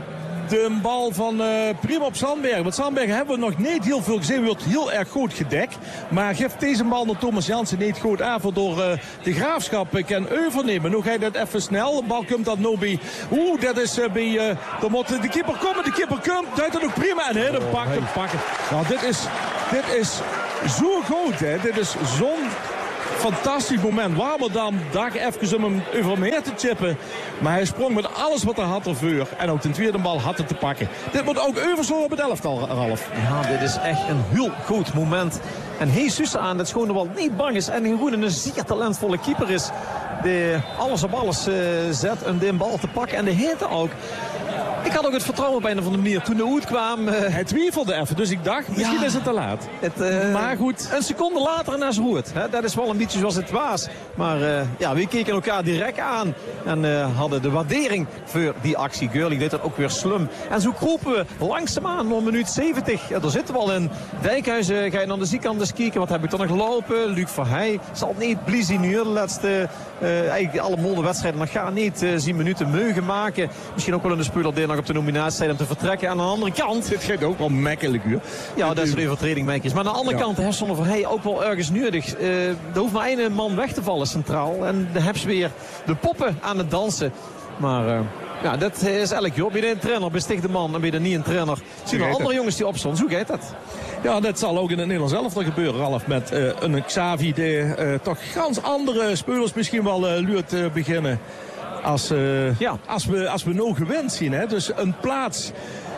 de bal van Prima op Sandberg? Want Sandberg hebben we nog niet heel veel gezien. Wordt heel erg goed gedekt. Maar geeft deze bal naar Thomas Jansen niet goed aan. Waardoor de Graafschap kan overnemen. Nu ga je dat even snel. De bal komt dan nou bij. Dat is bij. Dan moet de keeper komen. De keeper komt. Duidt het ook prima. En hij pakken. Nou, dit is zo goed. Hè. Dit is zo'n fantastisch moment. Warmerdam dacht even om hem over hem heen te chippen. Maar hij sprong met alles wat hij had ervoor. En ook de tweede bal had het te pakken. Dit moet ook overslaan op het elftal, Ralf. Ja, dit is echt een heel goed moment. En Jesus aan dat Schoonewald niet bang is. En gewoon een zeer talentvolle keeper is. Die alles op alles zet om die bal te pakken. En de heette ook. Ik had ook het vertrouwen bijna van de manier. Toen de hoed kwam... Hij twijfelde even, dus ik dacht, misschien is het te laat. Maar goed. Een seconde later naar zijn roet. Dat is wel een beetje zoals het was. Maar we keken elkaar direct aan. En hadden de waardering voor die actie. Gurley deed dat ook weer slum. En zo kropen we langzaamaan om minuut 70. Ja, daar zitten we al in. Dijkhuizen, ga je naar de zijkant eens kijken. Wat heb ik dan nog lopen? Luc Verheij zal niet bliezen nu. De laatste, eigenlijk alle molde wedstrijden nog gaan niet zien minuten mogen maken. Misschien ook wel een speler die nog op de nominatie om te vertrekken. Aan de andere kant... Dit geeft ook wel makkelijk, hoor. Ja, dat is een overtreding, Meikjes. Maar aan de andere kant heeft Zonder Verheij ook wel ergens nodig. Er hoeft maar één man weg te vallen centraal. En dan hebben ze weer de poppen aan het dansen. Maar... dat is elk joh. Ben je een trainer, besticht de man en ben je niet een trainer. Zien we andere jongens die opstaan. Hoe gaat dat? Ja, dat zal ook in het Nederlands elftal gebeuren, Ralf. Met een Xavi die toch ganz andere spelers misschien wel luurt beginnen. Als we nou gewend zien. Hè? Dus een plaats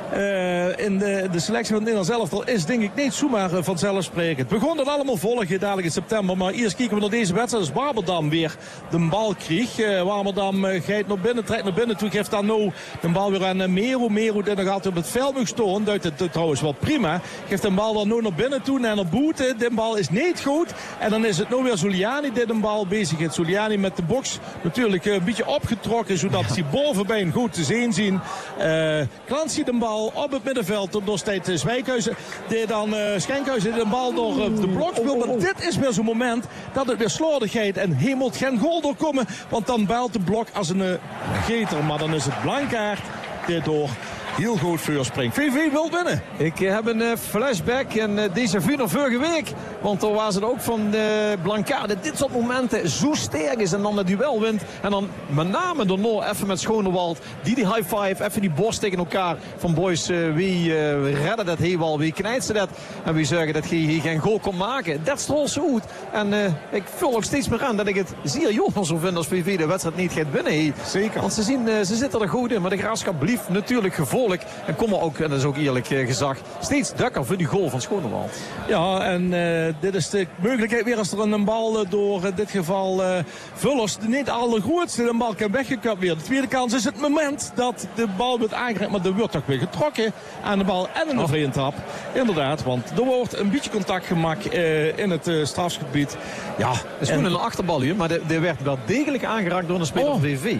in de selectie van het Nederlands elftal is denk ik niet zomaar vanzelfsprekend. We gaan het allemaal volgen dadelijk in september. Maar eerst kijken we naar deze wedstrijd. Dus Warmerdam weer de bal kreeg. Warmerdam gaat naar binnen, trekt naar binnen. Toen geeft dan nou de bal weer aan Meru. Meru die nog altijd op het veld moet staan. Duidt het trouwens wel prima. Geeft de bal dan nu naar binnen toe. En naar Boete. De bal is niet goed. En dan is het nou weer Zuliani die de bal bezig is. Zuliani met de box natuurlijk een beetje opgetrokken. Zodat hij bovenbeen goed te zien. Clancy de bal op het middenveld door steeds Zwijkhuizen. Die dan Schenkhuizen de bal door de blok speelt. Maar dit is weer zo'n moment dat het weer slordigheid en hij moet geen goal doorkomen. Want dan belt de blok als een geter. Maar dan is het Blankaart die door heel goed voorspringt. VV wil winnen. Ik heb een flashback en déjà vu naar vorige week. Want toen was het ook van Blankaart. Dit soort momenten zo sterk is en dan het duel wint. En dan met name door Noor even met Schonewald. Die high five, even die borst tegen elkaar. Van boys, wie redden dat helemaal, wie knijt ze dat. En wie zeggen dat hij geen goal kon maken. Dat strolt zo goed. En ik vul ook steeds meer aan dat ik het zeer jammer zou vinden als VV de wedstrijd niet gaat winnen. Zeker. Want ze zitten er goed in. Maar de Graafschap blieft natuurlijk gevolgd. En kom er ook, en dat is ook eerlijk gezegd, steeds drukker voor die goal van Schonewald. Ja, en dit is de mogelijkheid weer als er een bal door in dit geval Vullers niet allergrootste de bal kan weggekapt weer. De tweede kans is het moment dat de bal wordt aangeraakt, maar er wordt toch weer getrokken aan de bal en een vrije trap. Inderdaad, want er wordt een beetje contact gemaakt in het strafgebied. Ja, het is gewoon een achterbalje, maar die werd wel degelijk aangeraakt door een speler van VV.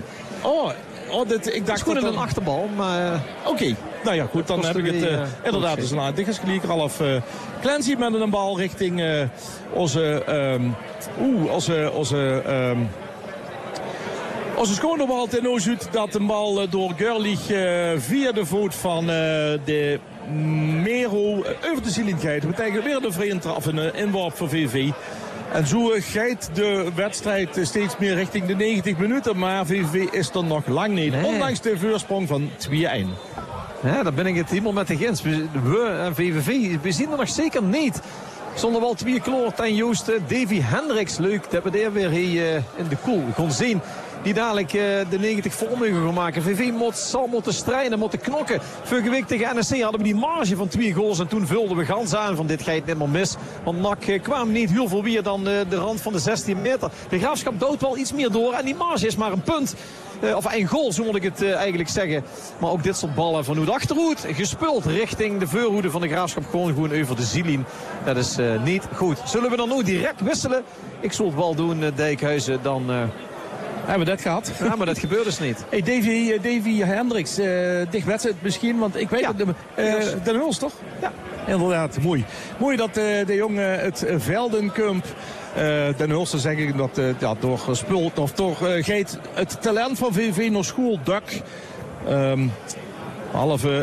Ik dacht dat een achterbal, maar... Oké. Nou ja, goed, dan heb ik het inderdaad eens aan. Dit is gelijk Ralf Clancy met een bal richting onze Schonewald in Oosut. Dat een bal door Gurlich via de voet van de Meru over de zielin gaat. Dat betekent weer de vrije trap, een inworp voor VV. En zo gaat de wedstrijd steeds meer richting de 90 minuten. Maar VV is er nog lang niet. Nee. Ondanks de voorsprong van 2-1. Ja, daar ben ik het helemaal met de grens. We en VVV, we zien er nog zeker niet. Zonder wel 2 kloor, Tijn Joosten, Davy Hendricks. Leuk dat we daar weer in de koel kon zien. die dadelijk de 90 vol mogen gaan maken. VV zal moeten strijden, moeten knokken. Vorige week tegen NEC hadden we die marge van 2 goals. En toen vulden we gans aan van dit ga je niet meer mis. Want NAC kwam niet heel veel weer dan de rand van de 16 meter. De Graafschap dood wel iets meer door. En die marge is maar een punt. Of 1 goal, zo moet ik het eigenlijk zeggen. Maar ook dit soort ballen van Hoed Achterhoed. Gespeeld richting de voorhoede van de Graafschap. Gewoon over de zielin. Dat is niet goed. Zullen we dan nu direct wisselen? Ik zal het wel doen, Dijkhuizen. Dan hebben we dat gehad. Ja, maar dat gebeurt dus niet. Hey, Davy Hendricks, dicht wedstrijd misschien. Want ik weet het, Den Hulst toch? Ja. Inderdaad, mooi. Mooi dat de jongen het Veldenkump... Den Hulst zeg ik dat door Spult of door Geet het talent van VV naar school dak. Halve...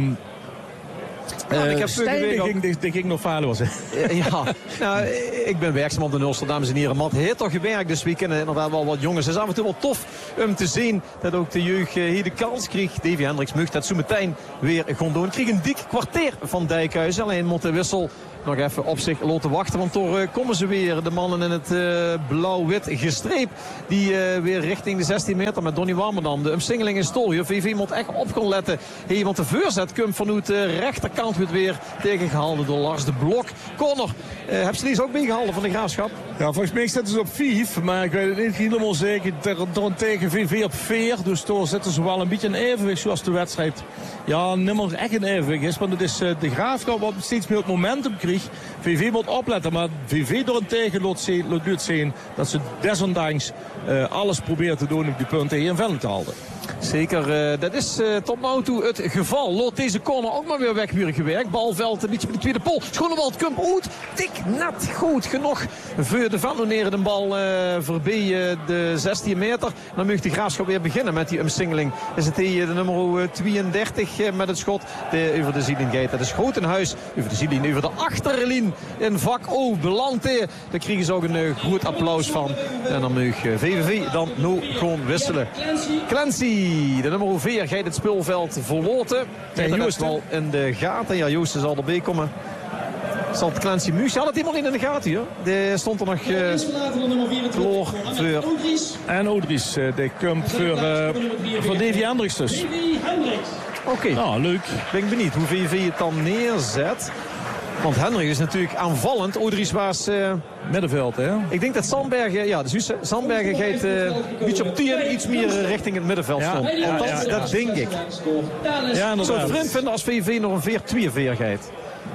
ik heb die ging nog varen was. Nou, ik ben werkzaam op de Ulster, dames en heren. Matt heeft toch gewerkt, dus we kennen inderdaad wel wat jongens. Het is af en toe wel tof om te zien dat ook de jeugd hier de kans kreeg. Davy Hendricks mag dat zo meteen weer gaan doen. Kreeg een dik kwartier van Dijkhuizen. Alleen moet de wissel nog even op zich laten wachten. Want door komen ze weer, de mannen in het blauw-wit gestreep. Die weer richting de 16 meter met Donny Warmerdam. De omsingeling is tol. VV moet echt op gaan letten. Hey, want de voorzet komt vanuit de rechterkant weer tegengehaald door Lars de Blok. Corner. Hebben ze deze ook meegehaald van de Graafschap? Ja, volgens mij zitten ze op 5. Maar ik weet het niet helemaal zeker. Tegen VV op 4. Dus toen zitten ze wel een beetje in evenwicht zoals de wedstrijd. Ja, nimmer echt in evenwicht is. Want het is de Graafschap wat steeds meer het momentum krijgt. VV moet opletten. Maar VV door een tegen laat zien dat ze desondanks alles proberen te doen om die punten hier in Velden te houden. Zeker, dat is tot nu toe het geval. Loopt deze corner ook maar weer weg weer gewerkt. Balveld een beetje bij de tweede pol. Schoenewald komt uit. Tik net goed genoeg voor de Venloneren de bal voorbij de 16 meter. Dan mag de Graafschap weer beginnen met die omsingeling. Is het hier de nummer 32 met het schot over de zielin gaat. Dat is Grotenhuis over de zielin, over de achterlijn in vak O belandt. Daar krijgen ze ook een goed applaus van. En dan mag VVV dan nu gewoon wisselen. Clancy, de nummer 4, gaat het speelveld verloten. En Joost wel in de gaten. Ja, Joost zal erbij komen. Zal het Clancy Muus? Ja, dat iemand in de gaten hier. Er stond er nog Floor voor. En Odries, de komt voor Davy Hendricks dus. Oké. Nou, leuk. Ben benieuwd hoe VV het dan neerzet. Want Hendricks is natuurlijk aanvallend. Odries was... middenveld, hè? Ik denk dat Sandbergen, ja, dus Sandbergen gaat een beetje op 10 iets meer richting het middenveld stond. Dat denk ik. Ja, ik zou het vreemd vinden als VV nog een 4-2 gaat.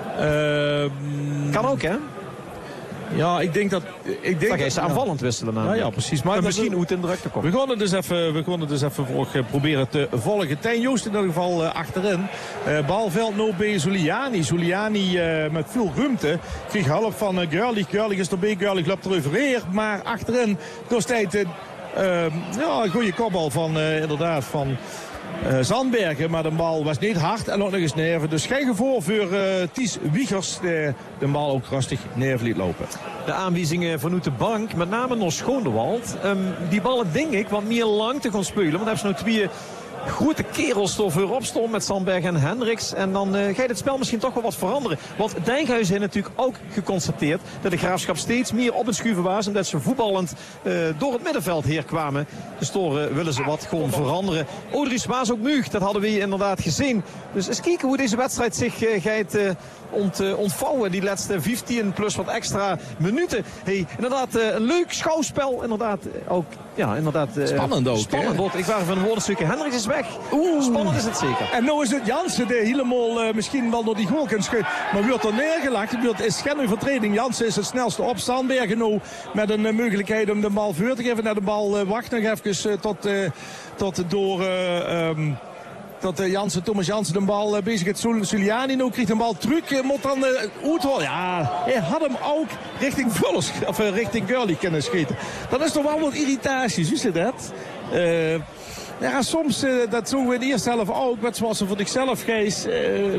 Kan ook, hè? Ja, ik denk dat... Dan ga je ze aanvallend wisselen namelijk. Ja, precies. Maar misschien hoe het in druk te komen. We gaan het dus even proberen te volgen. Tijn Joost in ieder geval achterin. Balveld no bij Zuliani. Zuliani met veel ruimte. Kreeg hulp van Görlich. Görlich is erbij. Görlich loopt er overheen. Maar achterin door tijd een goede kopbal van inderdaad van... Zandbergen, maar de bal was niet hard en ook nog eens neven. Dus geen gevoel voor Ties Wiegers. De bal ook rustig neer liet lopen. De aanwijzingen vanuit de bank, met name nog Schoonewald. Die ballen denk ik wat meer lang te gaan spelen. Want dan hebben ze nog 2 grote kerels voorop stonden met Sandberg en Hendricks. En dan ga je het spel misschien toch wel wat veranderen. Want Dijkhuizen heeft natuurlijk ook geconstateerd dat de Graafschap steeds meer op het schuiven was. Omdat ze voetballend door het middenveld heen kwamen. Dus door willen ze wat gewoon veranderen. Odries was ook muug, dat hadden we inderdaad gezien. Dus eens kijken hoe deze wedstrijd zich gaat ontvouwen. Die laatste 15 plus wat extra minuten. Hey, inderdaad een leuk schouwspel. Inderdaad ook. Ja, inderdaad. Spannend ook. Spannend. Ik was van een woordenstukken. Hendricks is weg. Spannend is het zeker. En nou is het Jansen die helemaal misschien wel door die goal kan schieten. Maar wordt er neergelegd. Het is geen overtreding. Jansen is het snelste op. Sandbergen nou met een mogelijkheid om de bal voor te geven. Naar de bal wacht nog even tot door... Dat Thomas Jansen de bal bezig heeft. Zuliani nu krijgt de bal terug. Moet dan Oethol. Ja, hij had hem ook richting Vullers. Of richting Görlich kunnen schieten. Dat is toch wel wat irritatie. Zie je dat? Ja, soms, dat doen we in de eerste helft ook. Wat zoals ze voor zichzelf geest.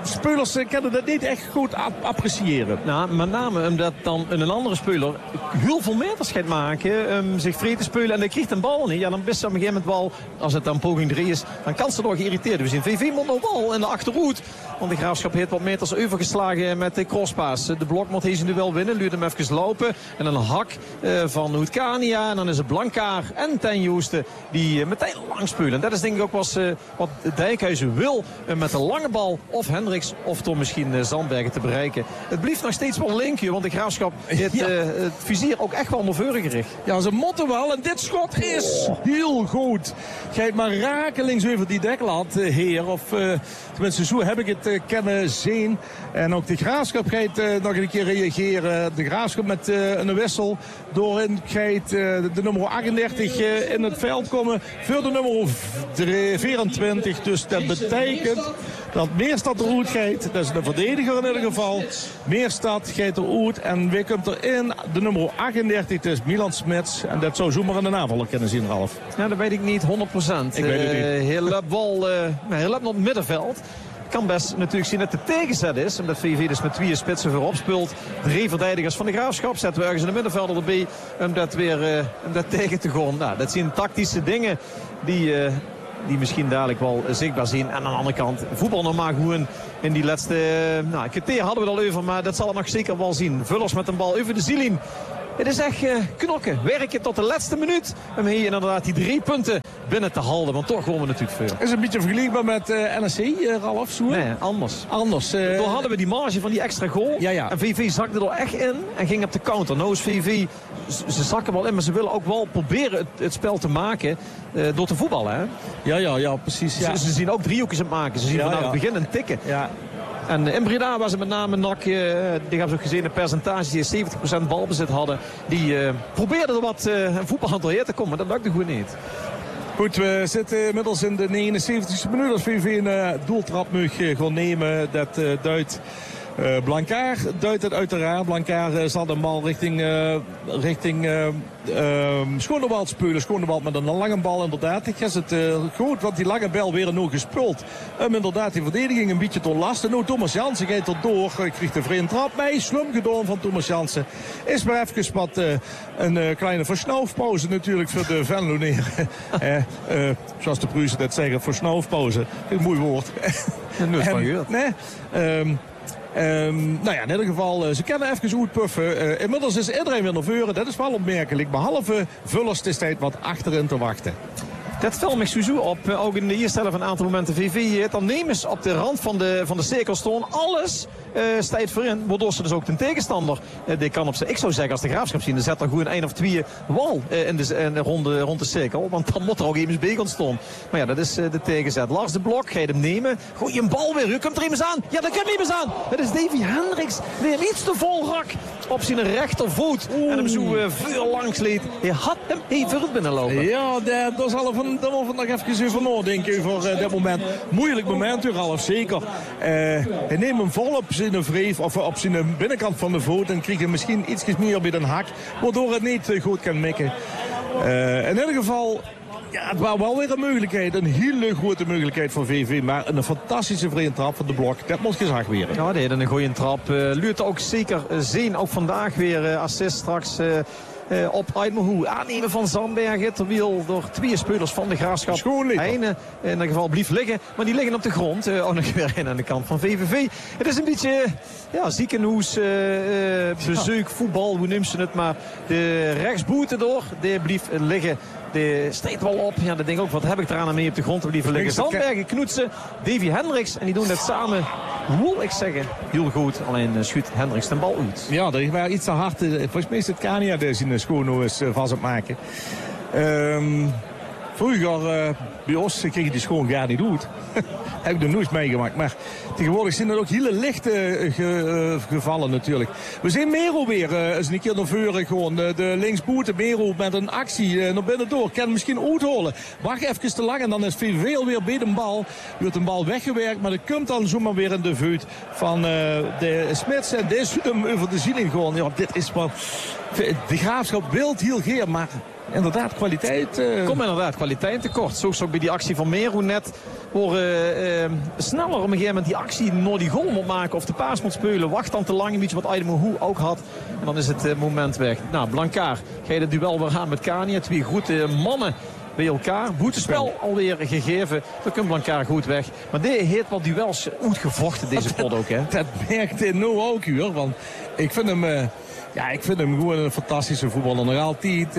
spelers kunnen dat niet echt goed appreciëren. Nou, met name omdat dan een andere speler heel veel meters gaat maken. Zich vrij te spelen en hij krijgt een bal niet. Ja, dan best op een gegeven moment wel, als het dan poging 3 is, dan kan ze door geïrriteerd. We zien VV moet nog wel in de achterhoed. Want de Graafschap heeft wat meters overgeslagen met de crosspaas. De blok moet deze nu wel winnen. Luurt hem even lopen. En een hak van Hoetkania. En dan is het Blankaar en Ten Joosten die meteen lang spelen. En dat is denk ik ook wat Dijkhuizen wil. Met de lange bal of Hendricks of toch misschien Zandbergen te bereiken. Het blijft nog steeds wel linkje. Want de Graafschap heeft het vizier ook echt wel naar voren gericht. Ja, ze moeten wel. En dit schot is heel goed. Gijt maar rakelings over die deklat, heer. Of tenminste, zo heb ik het kennen zien. En ook de Graafschap gaat nog een keer reageren. De Graafschap met een wissel. Doorin gaat de nummer 38 in het veld komen. Voor de nummer 24. Dus dat betekent dat Meerstad er uit gaat. Dat is een verdediger in ieder geval. Meerstad gaat er uit. En wie komt erin? De nummer 38. Dat is Milan Smits. En dat zou zomaar in de aanvaller kunnen zien, Ralf. Ja, dat weet ik niet 100%. Ik weet het niet. Heel lep op het middenveld. Kan best natuurlijk zien dat het tegenzet is. Omdat VV dus met 2 spitsen voorop speelt. 3 verdedigers van de Graafschap. Zetten we ergens in de middenvelder erbij. Om dat tegen te gaan. Nou, dat zijn tactische dingen die misschien dadelijk wel zichtbaar zijn. En aan de andere kant, voetbal normaal gewoon in die laatste kwartier hadden we het al over. Maar dat zal het nog zeker wel zien. Vullers met een bal over de zielin. Het is echt knokken. Werken tot de laatste minuut. Om hier inderdaad die 3 punten binnen te houden. Want toch gewoon we natuurlijk veel. Is een beetje vergelijkbaar met NSC, Ralf? Zo? Nee, anders. Toen hadden we die marge van die extra goal. Ja. En VV zakte er echt in en ging op de counter. Nou is VV, ze zakken wel in, maar ze willen ook wel proberen het spel te maken door te voetballen. Hè? Ja, precies. Ja. Ze zien ook driehoekjes aan het maken. Ze zien vanaf het begin een tikken. Ja. En in Breda was het met name NAC, die hebben ze ook gezien, een percentage die 70% balbezit hadden. Die probeerden er wat voetbal doorheen te komen, maar dat lukte goed niet. Goed, we zitten inmiddels in de 79e minuut. Als VV een doeltrap mag gaan nemen, dat duidt Blankaar. Duidt het uiteraard. Blankaar zal de bal richting Schonewald spelen. Schonewald met een lange bal inderdaad. Ik is het goed, want die lange bal weer nog gespeeld. Inderdaad die verdediging een beetje te ontlasten. Nou, Thomas Jansen gaat er door. Krijgt een vreemde trap mee. Slum gedaan van Thomas Jansen. Is maar even wat een kleine versnuifpauze natuurlijk voor de Venloneren. Zoals de Pruisen dat zeggen, versnuifpauze. Een mooi woord. Nooit van gehoord. Nee. In ieder geval, ze kennen even goed puffen. Inmiddels is iedereen weer naar voren. Dat is wel opmerkelijk. Behalve Vullers is tijd wat achterin te wachten. Dat viel me sowieso op. Ook in de eerste helft een aantal momenten VV. Dan nemen ze op de rand van de cirkel staan. Alles staat voorin. Waardoor ze dus ook de tegenstander. Die kan op zijn. Ik zou zeggen als de Graafschap zien. Dan zet er gewoon 1 of 2 wal rond de cirkel. Want dan moet er ook even bij gaan staan. Maar ja, dat is de tegenzet. Lars de Blok gaat hem nemen. Gooi een bal weer. U komt er iemand aan. Ja, daar komt iemand aan. Het is Davy Hendricks. Weer iets te vol rak op zijn rechtervoet. En hem zo veel langs leed. Hij had hem even het binnenlopen. Ja, dat is al daar moet nog even over nadenken over dit moment. Moeilijk moment, Ralf, zeker. Hij neemt hem vol op zijn wreef of op zijn binnenkant van de voet en krijgt hem misschien iets meer bij de hak, waardoor het niet goed kan mikken. In ieder geval, ja, het was wel weer een mogelijkheid. Een hele grote mogelijkheid voor VV. Maar een fantastische vrije trap van de Blok. Dat mocht gezag weer. Ja, die had een goede trap. Luurt ook zeker zien. Ook vandaag weer assist straks. Op Eidmelhoe. Aannemen van Zandbergen. Terwijl door 2 spelers van de Graafschap. Heine in ieder geval blieft liggen. Maar die liggen op de grond. Ook nog weer aan de kant van VVV. Het is een beetje ziekenhuis, bezoek, voetbal. Hoe noemen ze het? Maar de rechtsboete door. Die blieft liggen. Die steekt wel op. Ja, dat denk ik ook. Wat heb ik eraan mee op de grond te blijven liggen? Zandbergen, Knoetsen, Davy Hendricks. En die doen dat samen, wil ik zeggen, heel goed. Alleen schuurt Hendricks de bal uit. Ja, dat is wel iets te hard. Volgens mij is het Kania die zijn schoon is vast aan het maken. Vroeger bij ons kreeg je die schoon gar niet uit. Heb ik er nooit meegemaakt. Maar tegenwoordig zijn er ook hele lichte gevallen natuurlijk. We zien Mero weer eens een keer naar voren gewoon. De linksboete Mero met een actie naar binnen door. Kan misschien uitholen. Wacht even te lang en dan is VV alweer bij de bal. Wordt een bal weggewerkt. Maar dat komt dan zomaar weer in de vuut van de Smits. En deze hem over de zieling gewoon. Ja, dit is wat... De Graafschap wil heel geer, maar inderdaad kwaliteit. Komt inderdaad kwaliteit tekort. Zo ook bij die actie van Meru net. Sneller op een gegeven moment die actie naar die goal moet maken. Of de paas moet spelen. Wacht dan te lang. Een beetje wat Aydemohu ook had. En dan is het moment weg. Nou, Blankaar. Ga je het duel weer aan met Kania. Twee goede mannen bij elkaar. Boetespel alweer gegeven. Dan komt Blankaar goed weg. Maar dit heeft wat duels uitgevochten deze pot ook. Hè? Dat merkt nou ook hier. Want ik vind hem gewoon een fantastische voetballer. Nog altijd.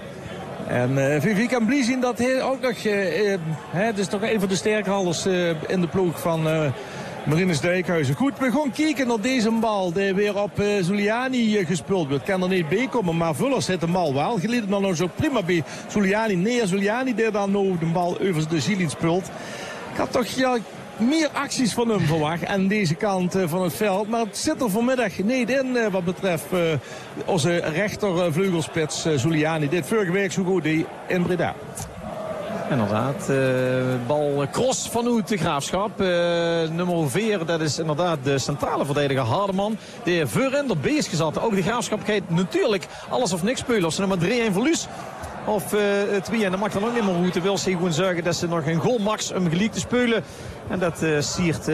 En Vivi kan blij zien dat hij ook nog... het is toch een van de sterkhouders in de ploeg van Marinus Dijkhuizen. Goed, we gaan kijken naar deze bal die weer op Zuliani gespeeld wordt. Kan er niet bij komen, maar Vullers heeft de bal wel. Geleden dan ook zo prima bij Zuliani. Nee, Zuliani die dan nou de bal over de Zilin speelt. Ik had toch meer acties van hem verwacht aan deze kant van het veld. Maar het zit er vanmiddag niet in wat betreft onze rechtervleugelspits Zuliani. Dit vorige week zo goed in Breda. Inderdaad, bal cross vanuit de Graafschap. Nummer 4, dat is inderdaad de centrale verdediger Hardeman. Die voorin er bezig gezet. Ook de Graafschap gaat natuurlijk alles of niks spelen. Of ze nummer 3-1 verlies. Of 2 en dat mag dan ook niet meer goed. Wil ze gewoon zeggen dat ze nog een goal max om gelijk te spelen. En dat siert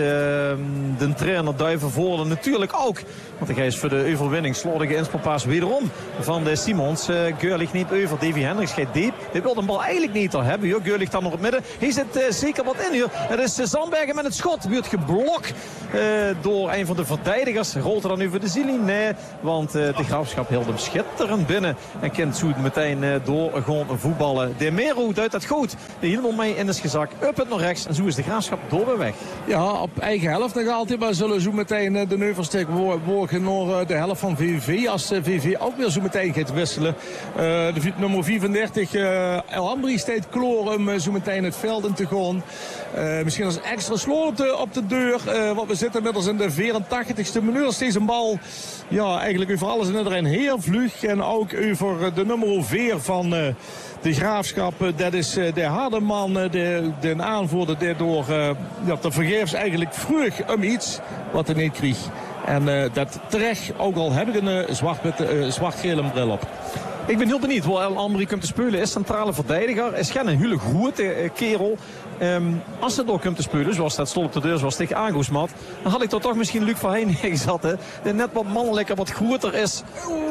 de trainer Duivenvoorde natuurlijk ook. Want hij is voor de overwinning. Slordige inspelpaas wederom van de Simons. Geurlich niet over. Davy Hendricks gaat diep. Hij wil de bal eigenlijk niet te hebben. Geurlich dan nog op het midden. Hij zit zeker wat in hier. Het is Zandbergen met het schot. Wordt geblokt door een van de verdedigers. Rolt er dan nu voor de Zilin? Nee, want de Graafschap hield hem schitterend binnen. En kent Zoet meteen door gewoon voetballen. De Meru duidt dat goed. De hielman mee in is gezakt. Up het naar rechts. En zo is de Graafschap door weer weg. Ja, op eigen helft nog altijd. Maar zullen zo meteen de neuvelsteek worden naar de helft van VVV. Als VVV ook weer zo meteen gaat wisselen. De nummer 34 El Ambri staat klaar om zo meteen het veld in te gaan. Misschien als extra slot op de deur. Want we zitten inmiddels in de 84ste minuut. Als deze bal eigenlijk over alles en iedereen heel vlug. En ook over de nummer 4 van de Graafschap. Dat is de Hardeman, de aanvoerder die door te vergeefs eigenlijk vroeg om iets wat hij niet kreeg. En dat terecht, ook al heb ik een zwart-gele bril op. Ik ben heel benieuwd hoe El Ambri komt te spelen. Is centrale verdediger. Is geen een hele goede kerel. Als het ook komt te spelen, zoals dat stond op de deur, zoals tegen Aangosmat, dan had ik er toch misschien Luc van heen neergezet. Die net wat mannelijker, wat groter is.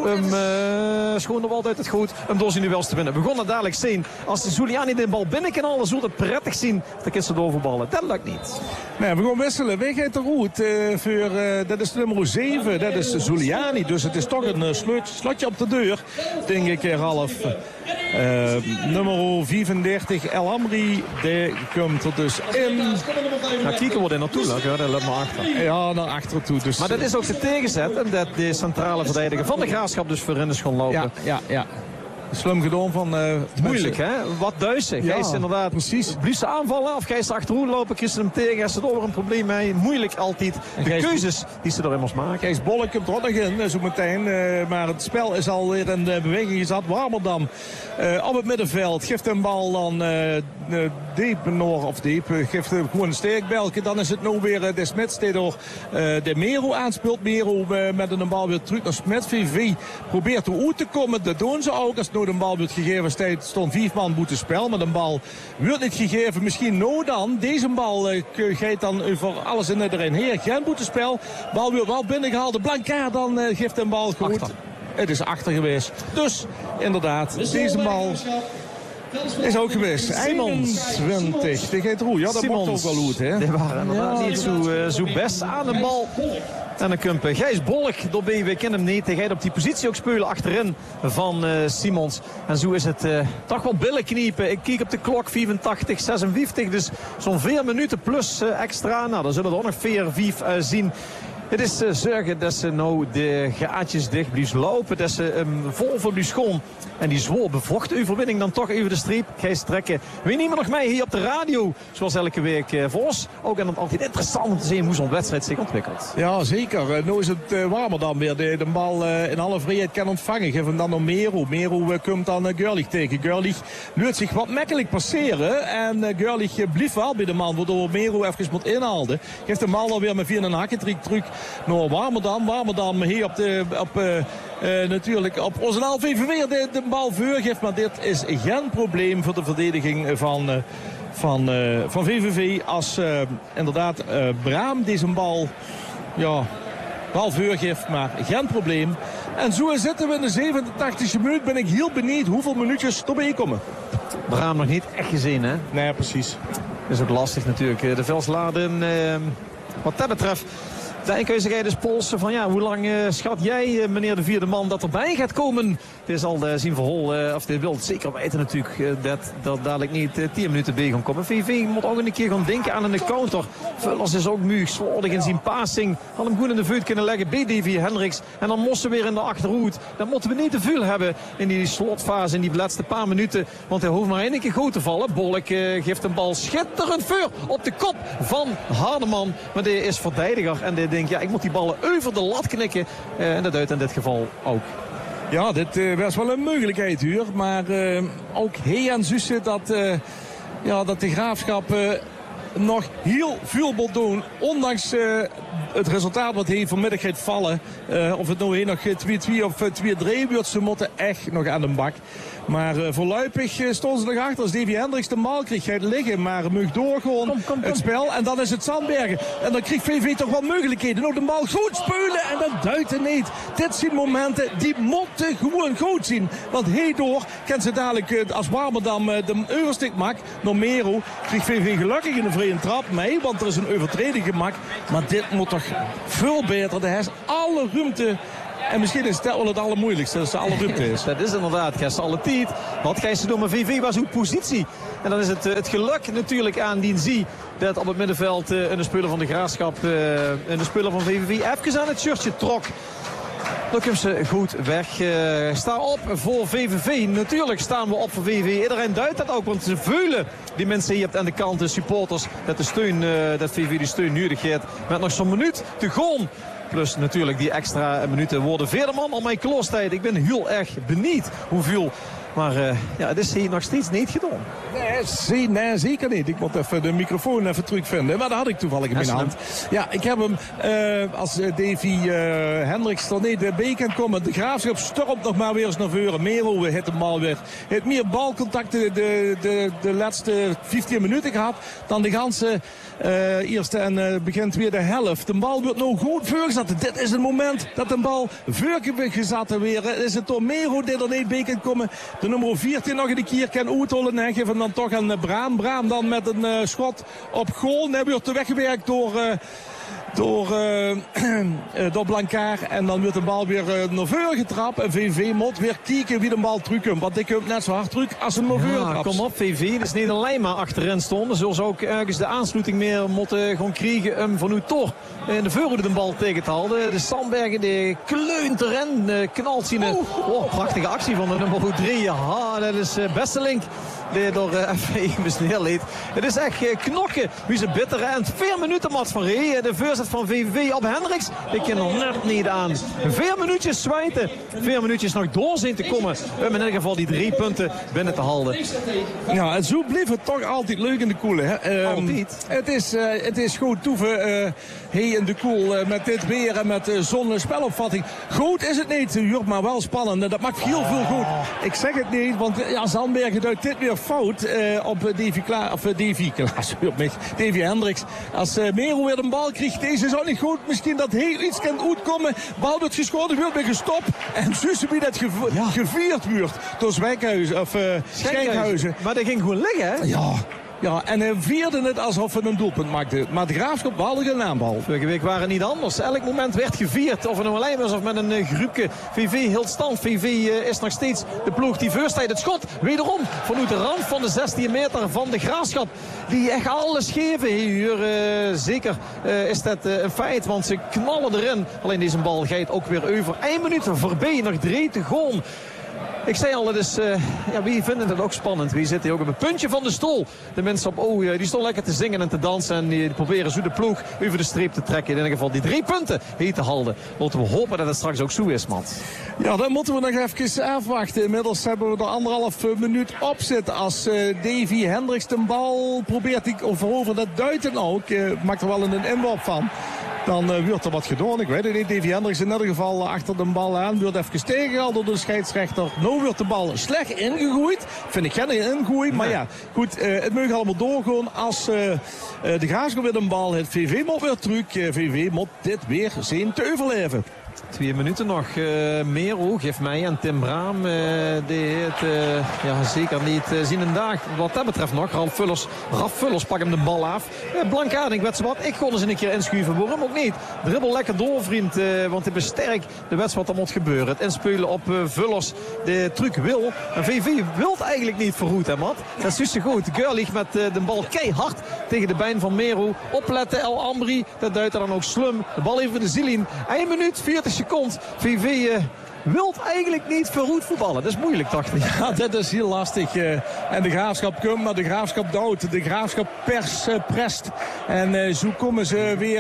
Schoon de bal uit het goed. Om door zijn nu wel eens te winnen. We gaan het dadelijk zien. Als de Zuliani de bal binnen kan halen, zult het prettig zien. Dan kan ze doorvoetballen. Dat lukt niet. Nee, we gaan wisselen. Wie gaat er goed? Dat is de nummer 7. Dat is Zuliani. Dus het is toch een slotje op de deur. Denk ik, Ralf. Nummer 35, El Amri. Die komt er dus in. Nou, Kieken wordt er naartoe. Dat laat maar achter. Ja, naar achter toe. Dus, maar dat is ook de tegenzet. Dat de centrale verdediger van de Graafschap dus voorin is gaan lopen. Ja. Slim gedaan van... moeilijk, hè? Wat duizend. Ja, Gijs inderdaad. Precies. Blieft ze aanvallen of Gijs achteroen lopen. Kies ze hem tegen. Is er over een probleem mee. Moeilijk altijd. De keuzes die ze er immers maken. Gijs Bollek komt er ook nog in, zo meteen. Maar het spel is alweer in beweging gezet. Warmerdam op het middenveld. Geeft een bal dan diep nog. Of diep. Geeft gewoon een steekbelke. Dan is het nou weer de Smits die door de Meru aanspeelt. Meru met een bal weer terug naar Smits. VV probeert eruit te komen. Dat doen ze ook. Als de bal wordt gegeven, stond 5 man moeten spel. Maar de bal wordt niet gegeven. Misschien nou dan. Deze bal gaat dan voor alles en iedereen heen. Geen boetespel. Bal wordt wel binnengehaald. De Blankaar dan geeft een bal goed. Achter. Het is achter geweest. Dus inderdaad, deze bal is ook geweest. 21 tegen Roe. Ja, dat wordt ook wel goed, hè? Die waren inderdaad niet zo best aan de bal. En dan komt Gijs Bolk door B. We kennen hem niet. Hij gaat op die positie ook spelen achterin van Simons. En zo is het toch wel billen kniepen. Ik kijk op de klok, 85, 56. Dus zo'n 4 minuten plus extra. Nou, dan zullen we er ook nog 4, 5 zien. Het is zorgen dat ze nou de gaatjes dicht blijven lopen. Dat ze vol voor die schoon. En die zwoer bevochten overwinning dan toch over de streep. Gijs trekken. We nemen nog mee hier op de radio. Zoals elke week voor ons. Ook en het altijd interessant om te zien hoe zo'n wedstrijd zich ontwikkelt. Ja, zeker. Nu is het Warmerdam weer. De bal in alle vrijheid kan ontvangen. Geef hem dan naar Meru. Meru komt dan Geurlich tegen. Geurlich laat zich wat makkelijk passeren. En Geurlich blijft wel bij de man. Waardoor Meru even moet inhalen. Geeft de bal dan weer met 4 en een hakketriek terug naar Warmerdam. Warmerdam hier op natuurlijk op Roosendaal VVV de bal voorgeeft. Maar dit is geen probleem voor de verdediging van VVV. Als inderdaad Braam deze bal voorgeeft, maar geen probleem. En zo zitten we in de 87e minuut. Ben ik heel benieuwd hoeveel minuutjes erbij komen. Braam nog niet echt gezien, hè? Nee, precies. Dat is ook lastig natuurlijk. De Velsladen, wat dat betreft, dan kun je zeggen, dus polsen van hoe lang schat jij, meneer de vierde man, dat erbij gaat komen? Dit zal zien Verhol, of dit wil het zeker weten natuurlijk, dat dadelijk niet 10 minuten bij gaan komen. VV moet ook een keer gaan denken aan een counter. Vullers is ook muug, slordig in zijn passing. Had hem goed in de vuut kunnen leggen bij Davy Hendricks. En dan moesten we weer in de achterhoed. Dan moeten we niet te veel hebben in die slotfase, in die laatste paar minuten. Want hij hoeft maar één keer goed te vallen. Bolk geeft een bal schitterend vuur op de kop van Hardeman. Maar die is verdediger en die denkt, ik moet die ballen over de lat knikken. En dat uit in dit geval ook. Ja, dit was wel een mogelijkheid hier. Maar ook hij en Zussen dat de Graafschap nog heel veel wil doen. Ondanks het resultaat wat hij vanmiddag gaat vallen. Of het nou nog 2-2 of 2-3 wordt. Ze moeten echt nog aan de bak. Maar voorlopig stonden ze nog achter. Als Davy Hendricks de bal kreeg, gaat liggen. Maar mag door gewoon het spel. En dan is het Zandbergen. En dan krijgt VV toch wel mogelijkheden. Nog de bal goed spelen en dan duidt het niet. Dit zijn momenten die moeten gewoon goed zien. Want hierdoor kan ze dadelijk, als Warmerdam de overstik maakt, Nomero, krijgt VV gelukkig in de vrije trap mee. Want er is een overtreding gemaakt. Maar dit moet toch veel beter. Er is alle ruimte. En misschien is dat wel het allermoeilijkste, dat ze alle ruimte is. Dat is inderdaad, Gijs, alle tijd. Wat Gijs doen, maar VV was ook positie. En dan is het geluk natuurlijk aan die dat op het middenveld een speler van de Graafschap en de speler van VVV even aan het shirtje trok. Dan kunnen ze goed weg. Sta op voor VVV. Natuurlijk staan we op voor VVV. Iedereen duidt dat ook. Want ze voelen die mensen hier aan de kant, de supporters, dat dat VVV die steun nodig heeft. Met nog zo'n minuut te gaan. Plus natuurlijk die extra minuten worden Veerman al mijn kloostijd. Ik ben heel erg benieuwd hoeveel. Maar het is hier nog steeds niet gedaan. Nee, zeker niet. Ik moet even de microfoon even terugvinden. Maar dat had ik toevallig in mijn hand. Ja, ik heb hem als Davy Hendricks er niet bij kan komen. De Graafschap stormt nog maar weer eens naar voren. Mero hit de bal weer. Het meer balcontacten de laatste 15 minuten gehad dan de ganse eerste en begin tweede helft. De bal wordt nou goed voorgezet. Dit is het moment dat de bal voorgezet weer. Is het door Mero die er niet bij kan komen. De nummer 14 nog een keer kan uithollen en geven dan toch aan Braam. Braam dan met een schot op goal. Hij wordt weggewerkt door Blankaar. En dan wordt de bal weer naar voren getrapt. En VV moet weer kijken wie de bal terugkomt. Want die komt net zo hard terug als een naar voren trapt. Kom op VV. Het is niet alleen maar achterin stonden. Zullen ze ook ergens de aansluiting meer moeten gaan krijgen om van u toch in de voorhoede de bal tegen te houden. De Sandbergen die kleunt erin. Knalt zien. Prachtige actie van de nummer 3. Ja, dat is Besselink. Die door FV neerleed. Het is echt knokken. Wie ze bitter. En 4 minuten Mats van Ree. De voorzet van VVV op Hendricks. Die kan er net niet aan. 4 minuutjes zwijten. 4 minuutjes nog door zien te komen. Om in ieder geval die 3 punten binnen te houden. Ja, en zo bleef het toch altijd leuk in de koele. Altijd. Het is goed toeven. In de koel met dit weer en met zo'n spelopvatting. Goed is het niet, maar wel spannend. Dat maakt heel veel goed. Ik zeg het niet, want Zandbergen duidt dit weer fout op Davy Hendricks. Als Mero weer de bal krijgt, deze is ook niet goed. Misschien dat hij iets kan uitkomen. Bal wordt geschoten, wordt weer gestopt. En zussen wie dat gevierd wordt door Schenkhuizen. Maar dat ging gewoon liggen, hè? Ja, en hij vierde het alsof het een doelpunt maakte. Maar de Graafschap behaalde een aanbal. Vorige week waren het niet anders. Elk moment werd gevierd. Of het nou alleen was of met een groepje. VV hield stand. VV is nog steeds de ploeg die voorstijdt. Het schot wederom vanuit de rand van de 16 meter van de Graafschap. Die echt alles geven hier. Zeker is dat een feit. Want ze knallen erin. Alleen deze bal gaat ook weer over. 1 minuut voorbij. Nog 3 te gaan. Ik zei al, wie vinden het ook spannend? Wie zit hier ook op het puntje van de stoel? De mensen op die stonden lekker te zingen en te dansen. En die proberen zo de ploeg over de streep te trekken. In ieder geval die 3 punten hier te houden. Laten we hopen dat het straks ook zo is, man. Ja, dan moeten we nog even afwachten. Inmiddels hebben we er 1,5 minuut op zitten. Als Davy Hendricks de bal probeert te veroveren. Dat duidt ook. Maakt er wel een inworp van. dan wordt er wat gedaan. Ik weet het niet. Davy Hendricks in ieder geval achter de bal aan. Wordt even tegengehaald door de scheidsrechter. Nou wordt de bal slecht ingegooid. Vind ik geen ingooi. Maar ja, goed. Het mag allemaal doorgaan. Als de Graafschap weer een bal heeft. VV moet weer terug. VV moet dit weer zijn te overleven. 2 minuten nog. Merel geeft mij aan Tim Braam. Die het zeker niet zien een dag. Wat dat betreft nog. Ralf Vullers pakt hem de bal af. Blankaarding Wetswat. Ik kon eens een keer inschuiven. Waarom ook niet? Dribbel lekker door, vriend. Want het besterkt de wedstrijd. Dat moet gebeuren. Het inspelen op Vullers. De truc wil. En VV wilt eigenlijk niet vergoed, hè, Mat? Dat is dus zo goed. Görlich met de bal keihard tegen de been van Merel. Opletten, El Ambri. Dat duidt er dan ook slum. De bal even de Zilin. 1 minuut, 40 seconden. VV wilt eigenlijk niet vergoed voetballen. Dat is moeilijk, dacht ik. Ja, dat is heel lastig. En de Graafschap komt, maar de Graafschap dood. De Graafschap prest. En zo komen ze weer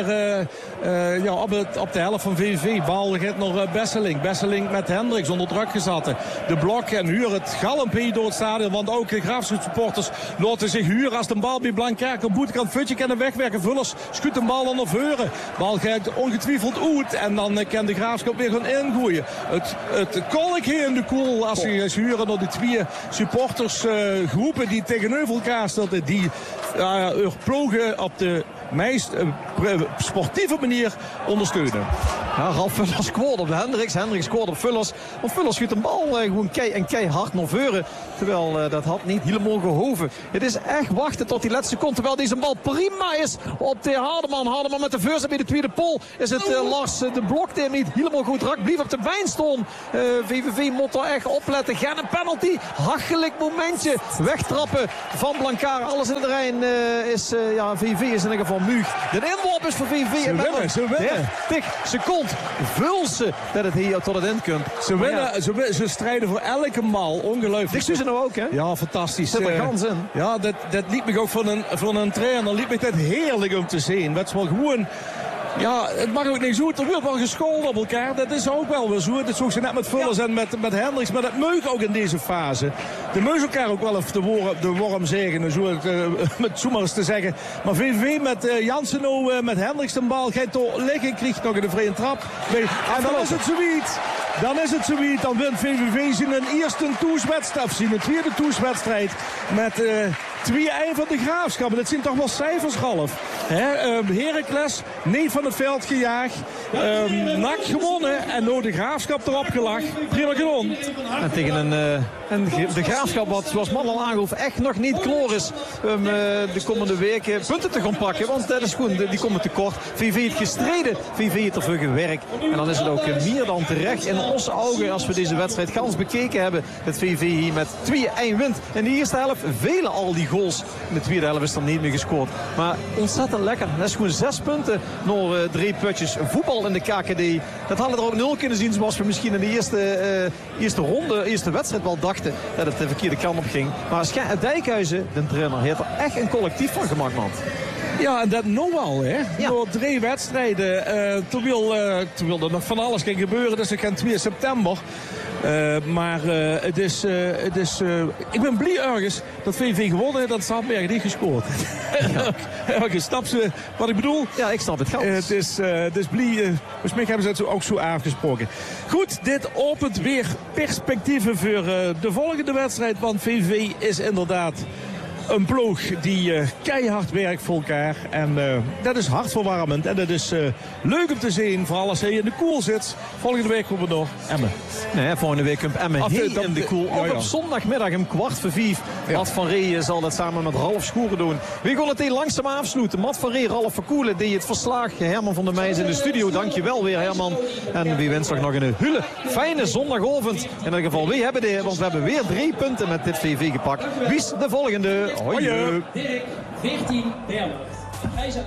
op de helft van VV. Bal gaat naar Besseling. Besseling met Hendricks onder druk gezet. De blok en Huur het galmpie door het stadion. Want ook de Graafschap supporters laten zich huren. Als de bal bij Blankaert op boetekant Futje kan wegwerken. Vullers schudt de bal dan naar voren. Bal gaat ongetwijfeld uit. En dan kan de Graafschap weer gaan ingooien. Het kolk hier in de koel als ze huren door de 2 supportersgroepen die tegenover elkaar staan. Die ploegen op de meest sportieve manier ondersteunen. Ja, Ralf Vullers scoort op Hendricks. Hendricks scoort op Vullers. Want Vullers schiet een bal gewoon keihard naar voren. Terwijl dat had niet helemaal gehoven. Het is echt wachten tot die laatste seconde. Terwijl deze bal prima is op de Hardeman. Hardeman met de voorzet bij de tweede pol. Is het Lars de Blok die hem niet helemaal goed raakt. Blijft op de been staan. VVV moet er echt opletten. Geen een penalty. Hachelijk momentje. Wegtrappen van Blankaert. Alles in het terrein is... VV is in ieder geval muug. De inworp is voor VV. Ze winnen. 30 seconden. Vulsen dat het hier tot het eind komt. Ze winnen. Ze strijden voor elke bal. Ongelooflijk. Dit is er nou ook, hè? Ja, fantastisch. Zit er gans in. Ja, dat liet me ook van een trainer. Liet me dat heerlijk om te zien. Dat is wel gewoon... Ja, het mag ook niet zo. Er wordt wel gescholden op elkaar. Dat is ook wel weer zo. Dat zag ze net met Vullers en met Hendricks. Maar dat meug ook in deze fase. De meug elkaar ook wel even de worm zeggen. Zo met zomaar eens te zeggen. Maar VVV met Jansen met Hendricks de bal. Gaat door liggen. Krijgt nog een vrije trap. En dan is het zoiets. Dan wint VVV zijn eerste toeswedstrijd. Zijn tweede toeswedstrijd. Met 2-1 van de Graafschap. Dat zijn toch wel cijfers, Ralf. Heracles niet van het veld gejaagd. NAC gewonnen. En nou de Graafschap erop gelach. Prima gewonnen. En tegen de Graafschap, wat zoals man al aangaf, echt nog niet klaar is om de komende weken punten te gaan pakken. Want dat is gewoon, die komen tekort. VV heeft gestreden. VV heeft ervoor gewerkt. En dan is het ook meer dan terecht in onze ogen als we deze wedstrijd gans bekeken hebben. Dat VV hier met 2-1 wint. In de eerste helft velen al die goals. In de tweede helft is er niet meer gescoord. Maar ontzettend lekker. Dat is gewoon 6 punten naar 3 putjes voetbal in de KKD. Dat hadden er ook 0 kunnen zien zoals we misschien in de eerste wedstrijd wel dachten dat het de verkeerde kant op ging. Maar Dijkhuizen, de trainer, heeft er echt een collectief van gemaakt, man. Ja, en dat nou al, hè. Ja. Door 3 wedstrijden. Toen wil er nog van alles gaan gebeuren. Dus ik ga 2 september. Maar het is ik ben blij ergens dat VV gewonnen heeft. Dat Sandberg niet gescoord. Ja. Snap ze wat ik bedoel? Ja, ik snap het. Het is blij. Volgens mij hebben ze het ook zo afgesproken. Goed, dit opent weer perspectieven voor de volgende wedstrijd. Want VV is inderdaad een ploeg die keihard werkt voor elkaar. En dat is hartverwarmend. En dat is leuk om te zien. Vooral als hij in de koel zit. Volgende week komen we door Emmen. Nee, volgende week komt Emmen in de koel. Ook op zondagmiddag om 4:15. Ja. Mat van Ree zal dat samen met Ralf Schoeren doen. We gaan het hier langzaam afsluiten. Mat van Ree, Ralf Verkoelen die het verslag. Herman van der Meijs in de studio. Dankjewel weer, Herman. En wie wenst nog een hele fijne zondagavond. In ieder geval, wie hebben want we hebben weer 3 punten met dit VV gepakt. Wie is de volgende? Hoi. 14 Berlers.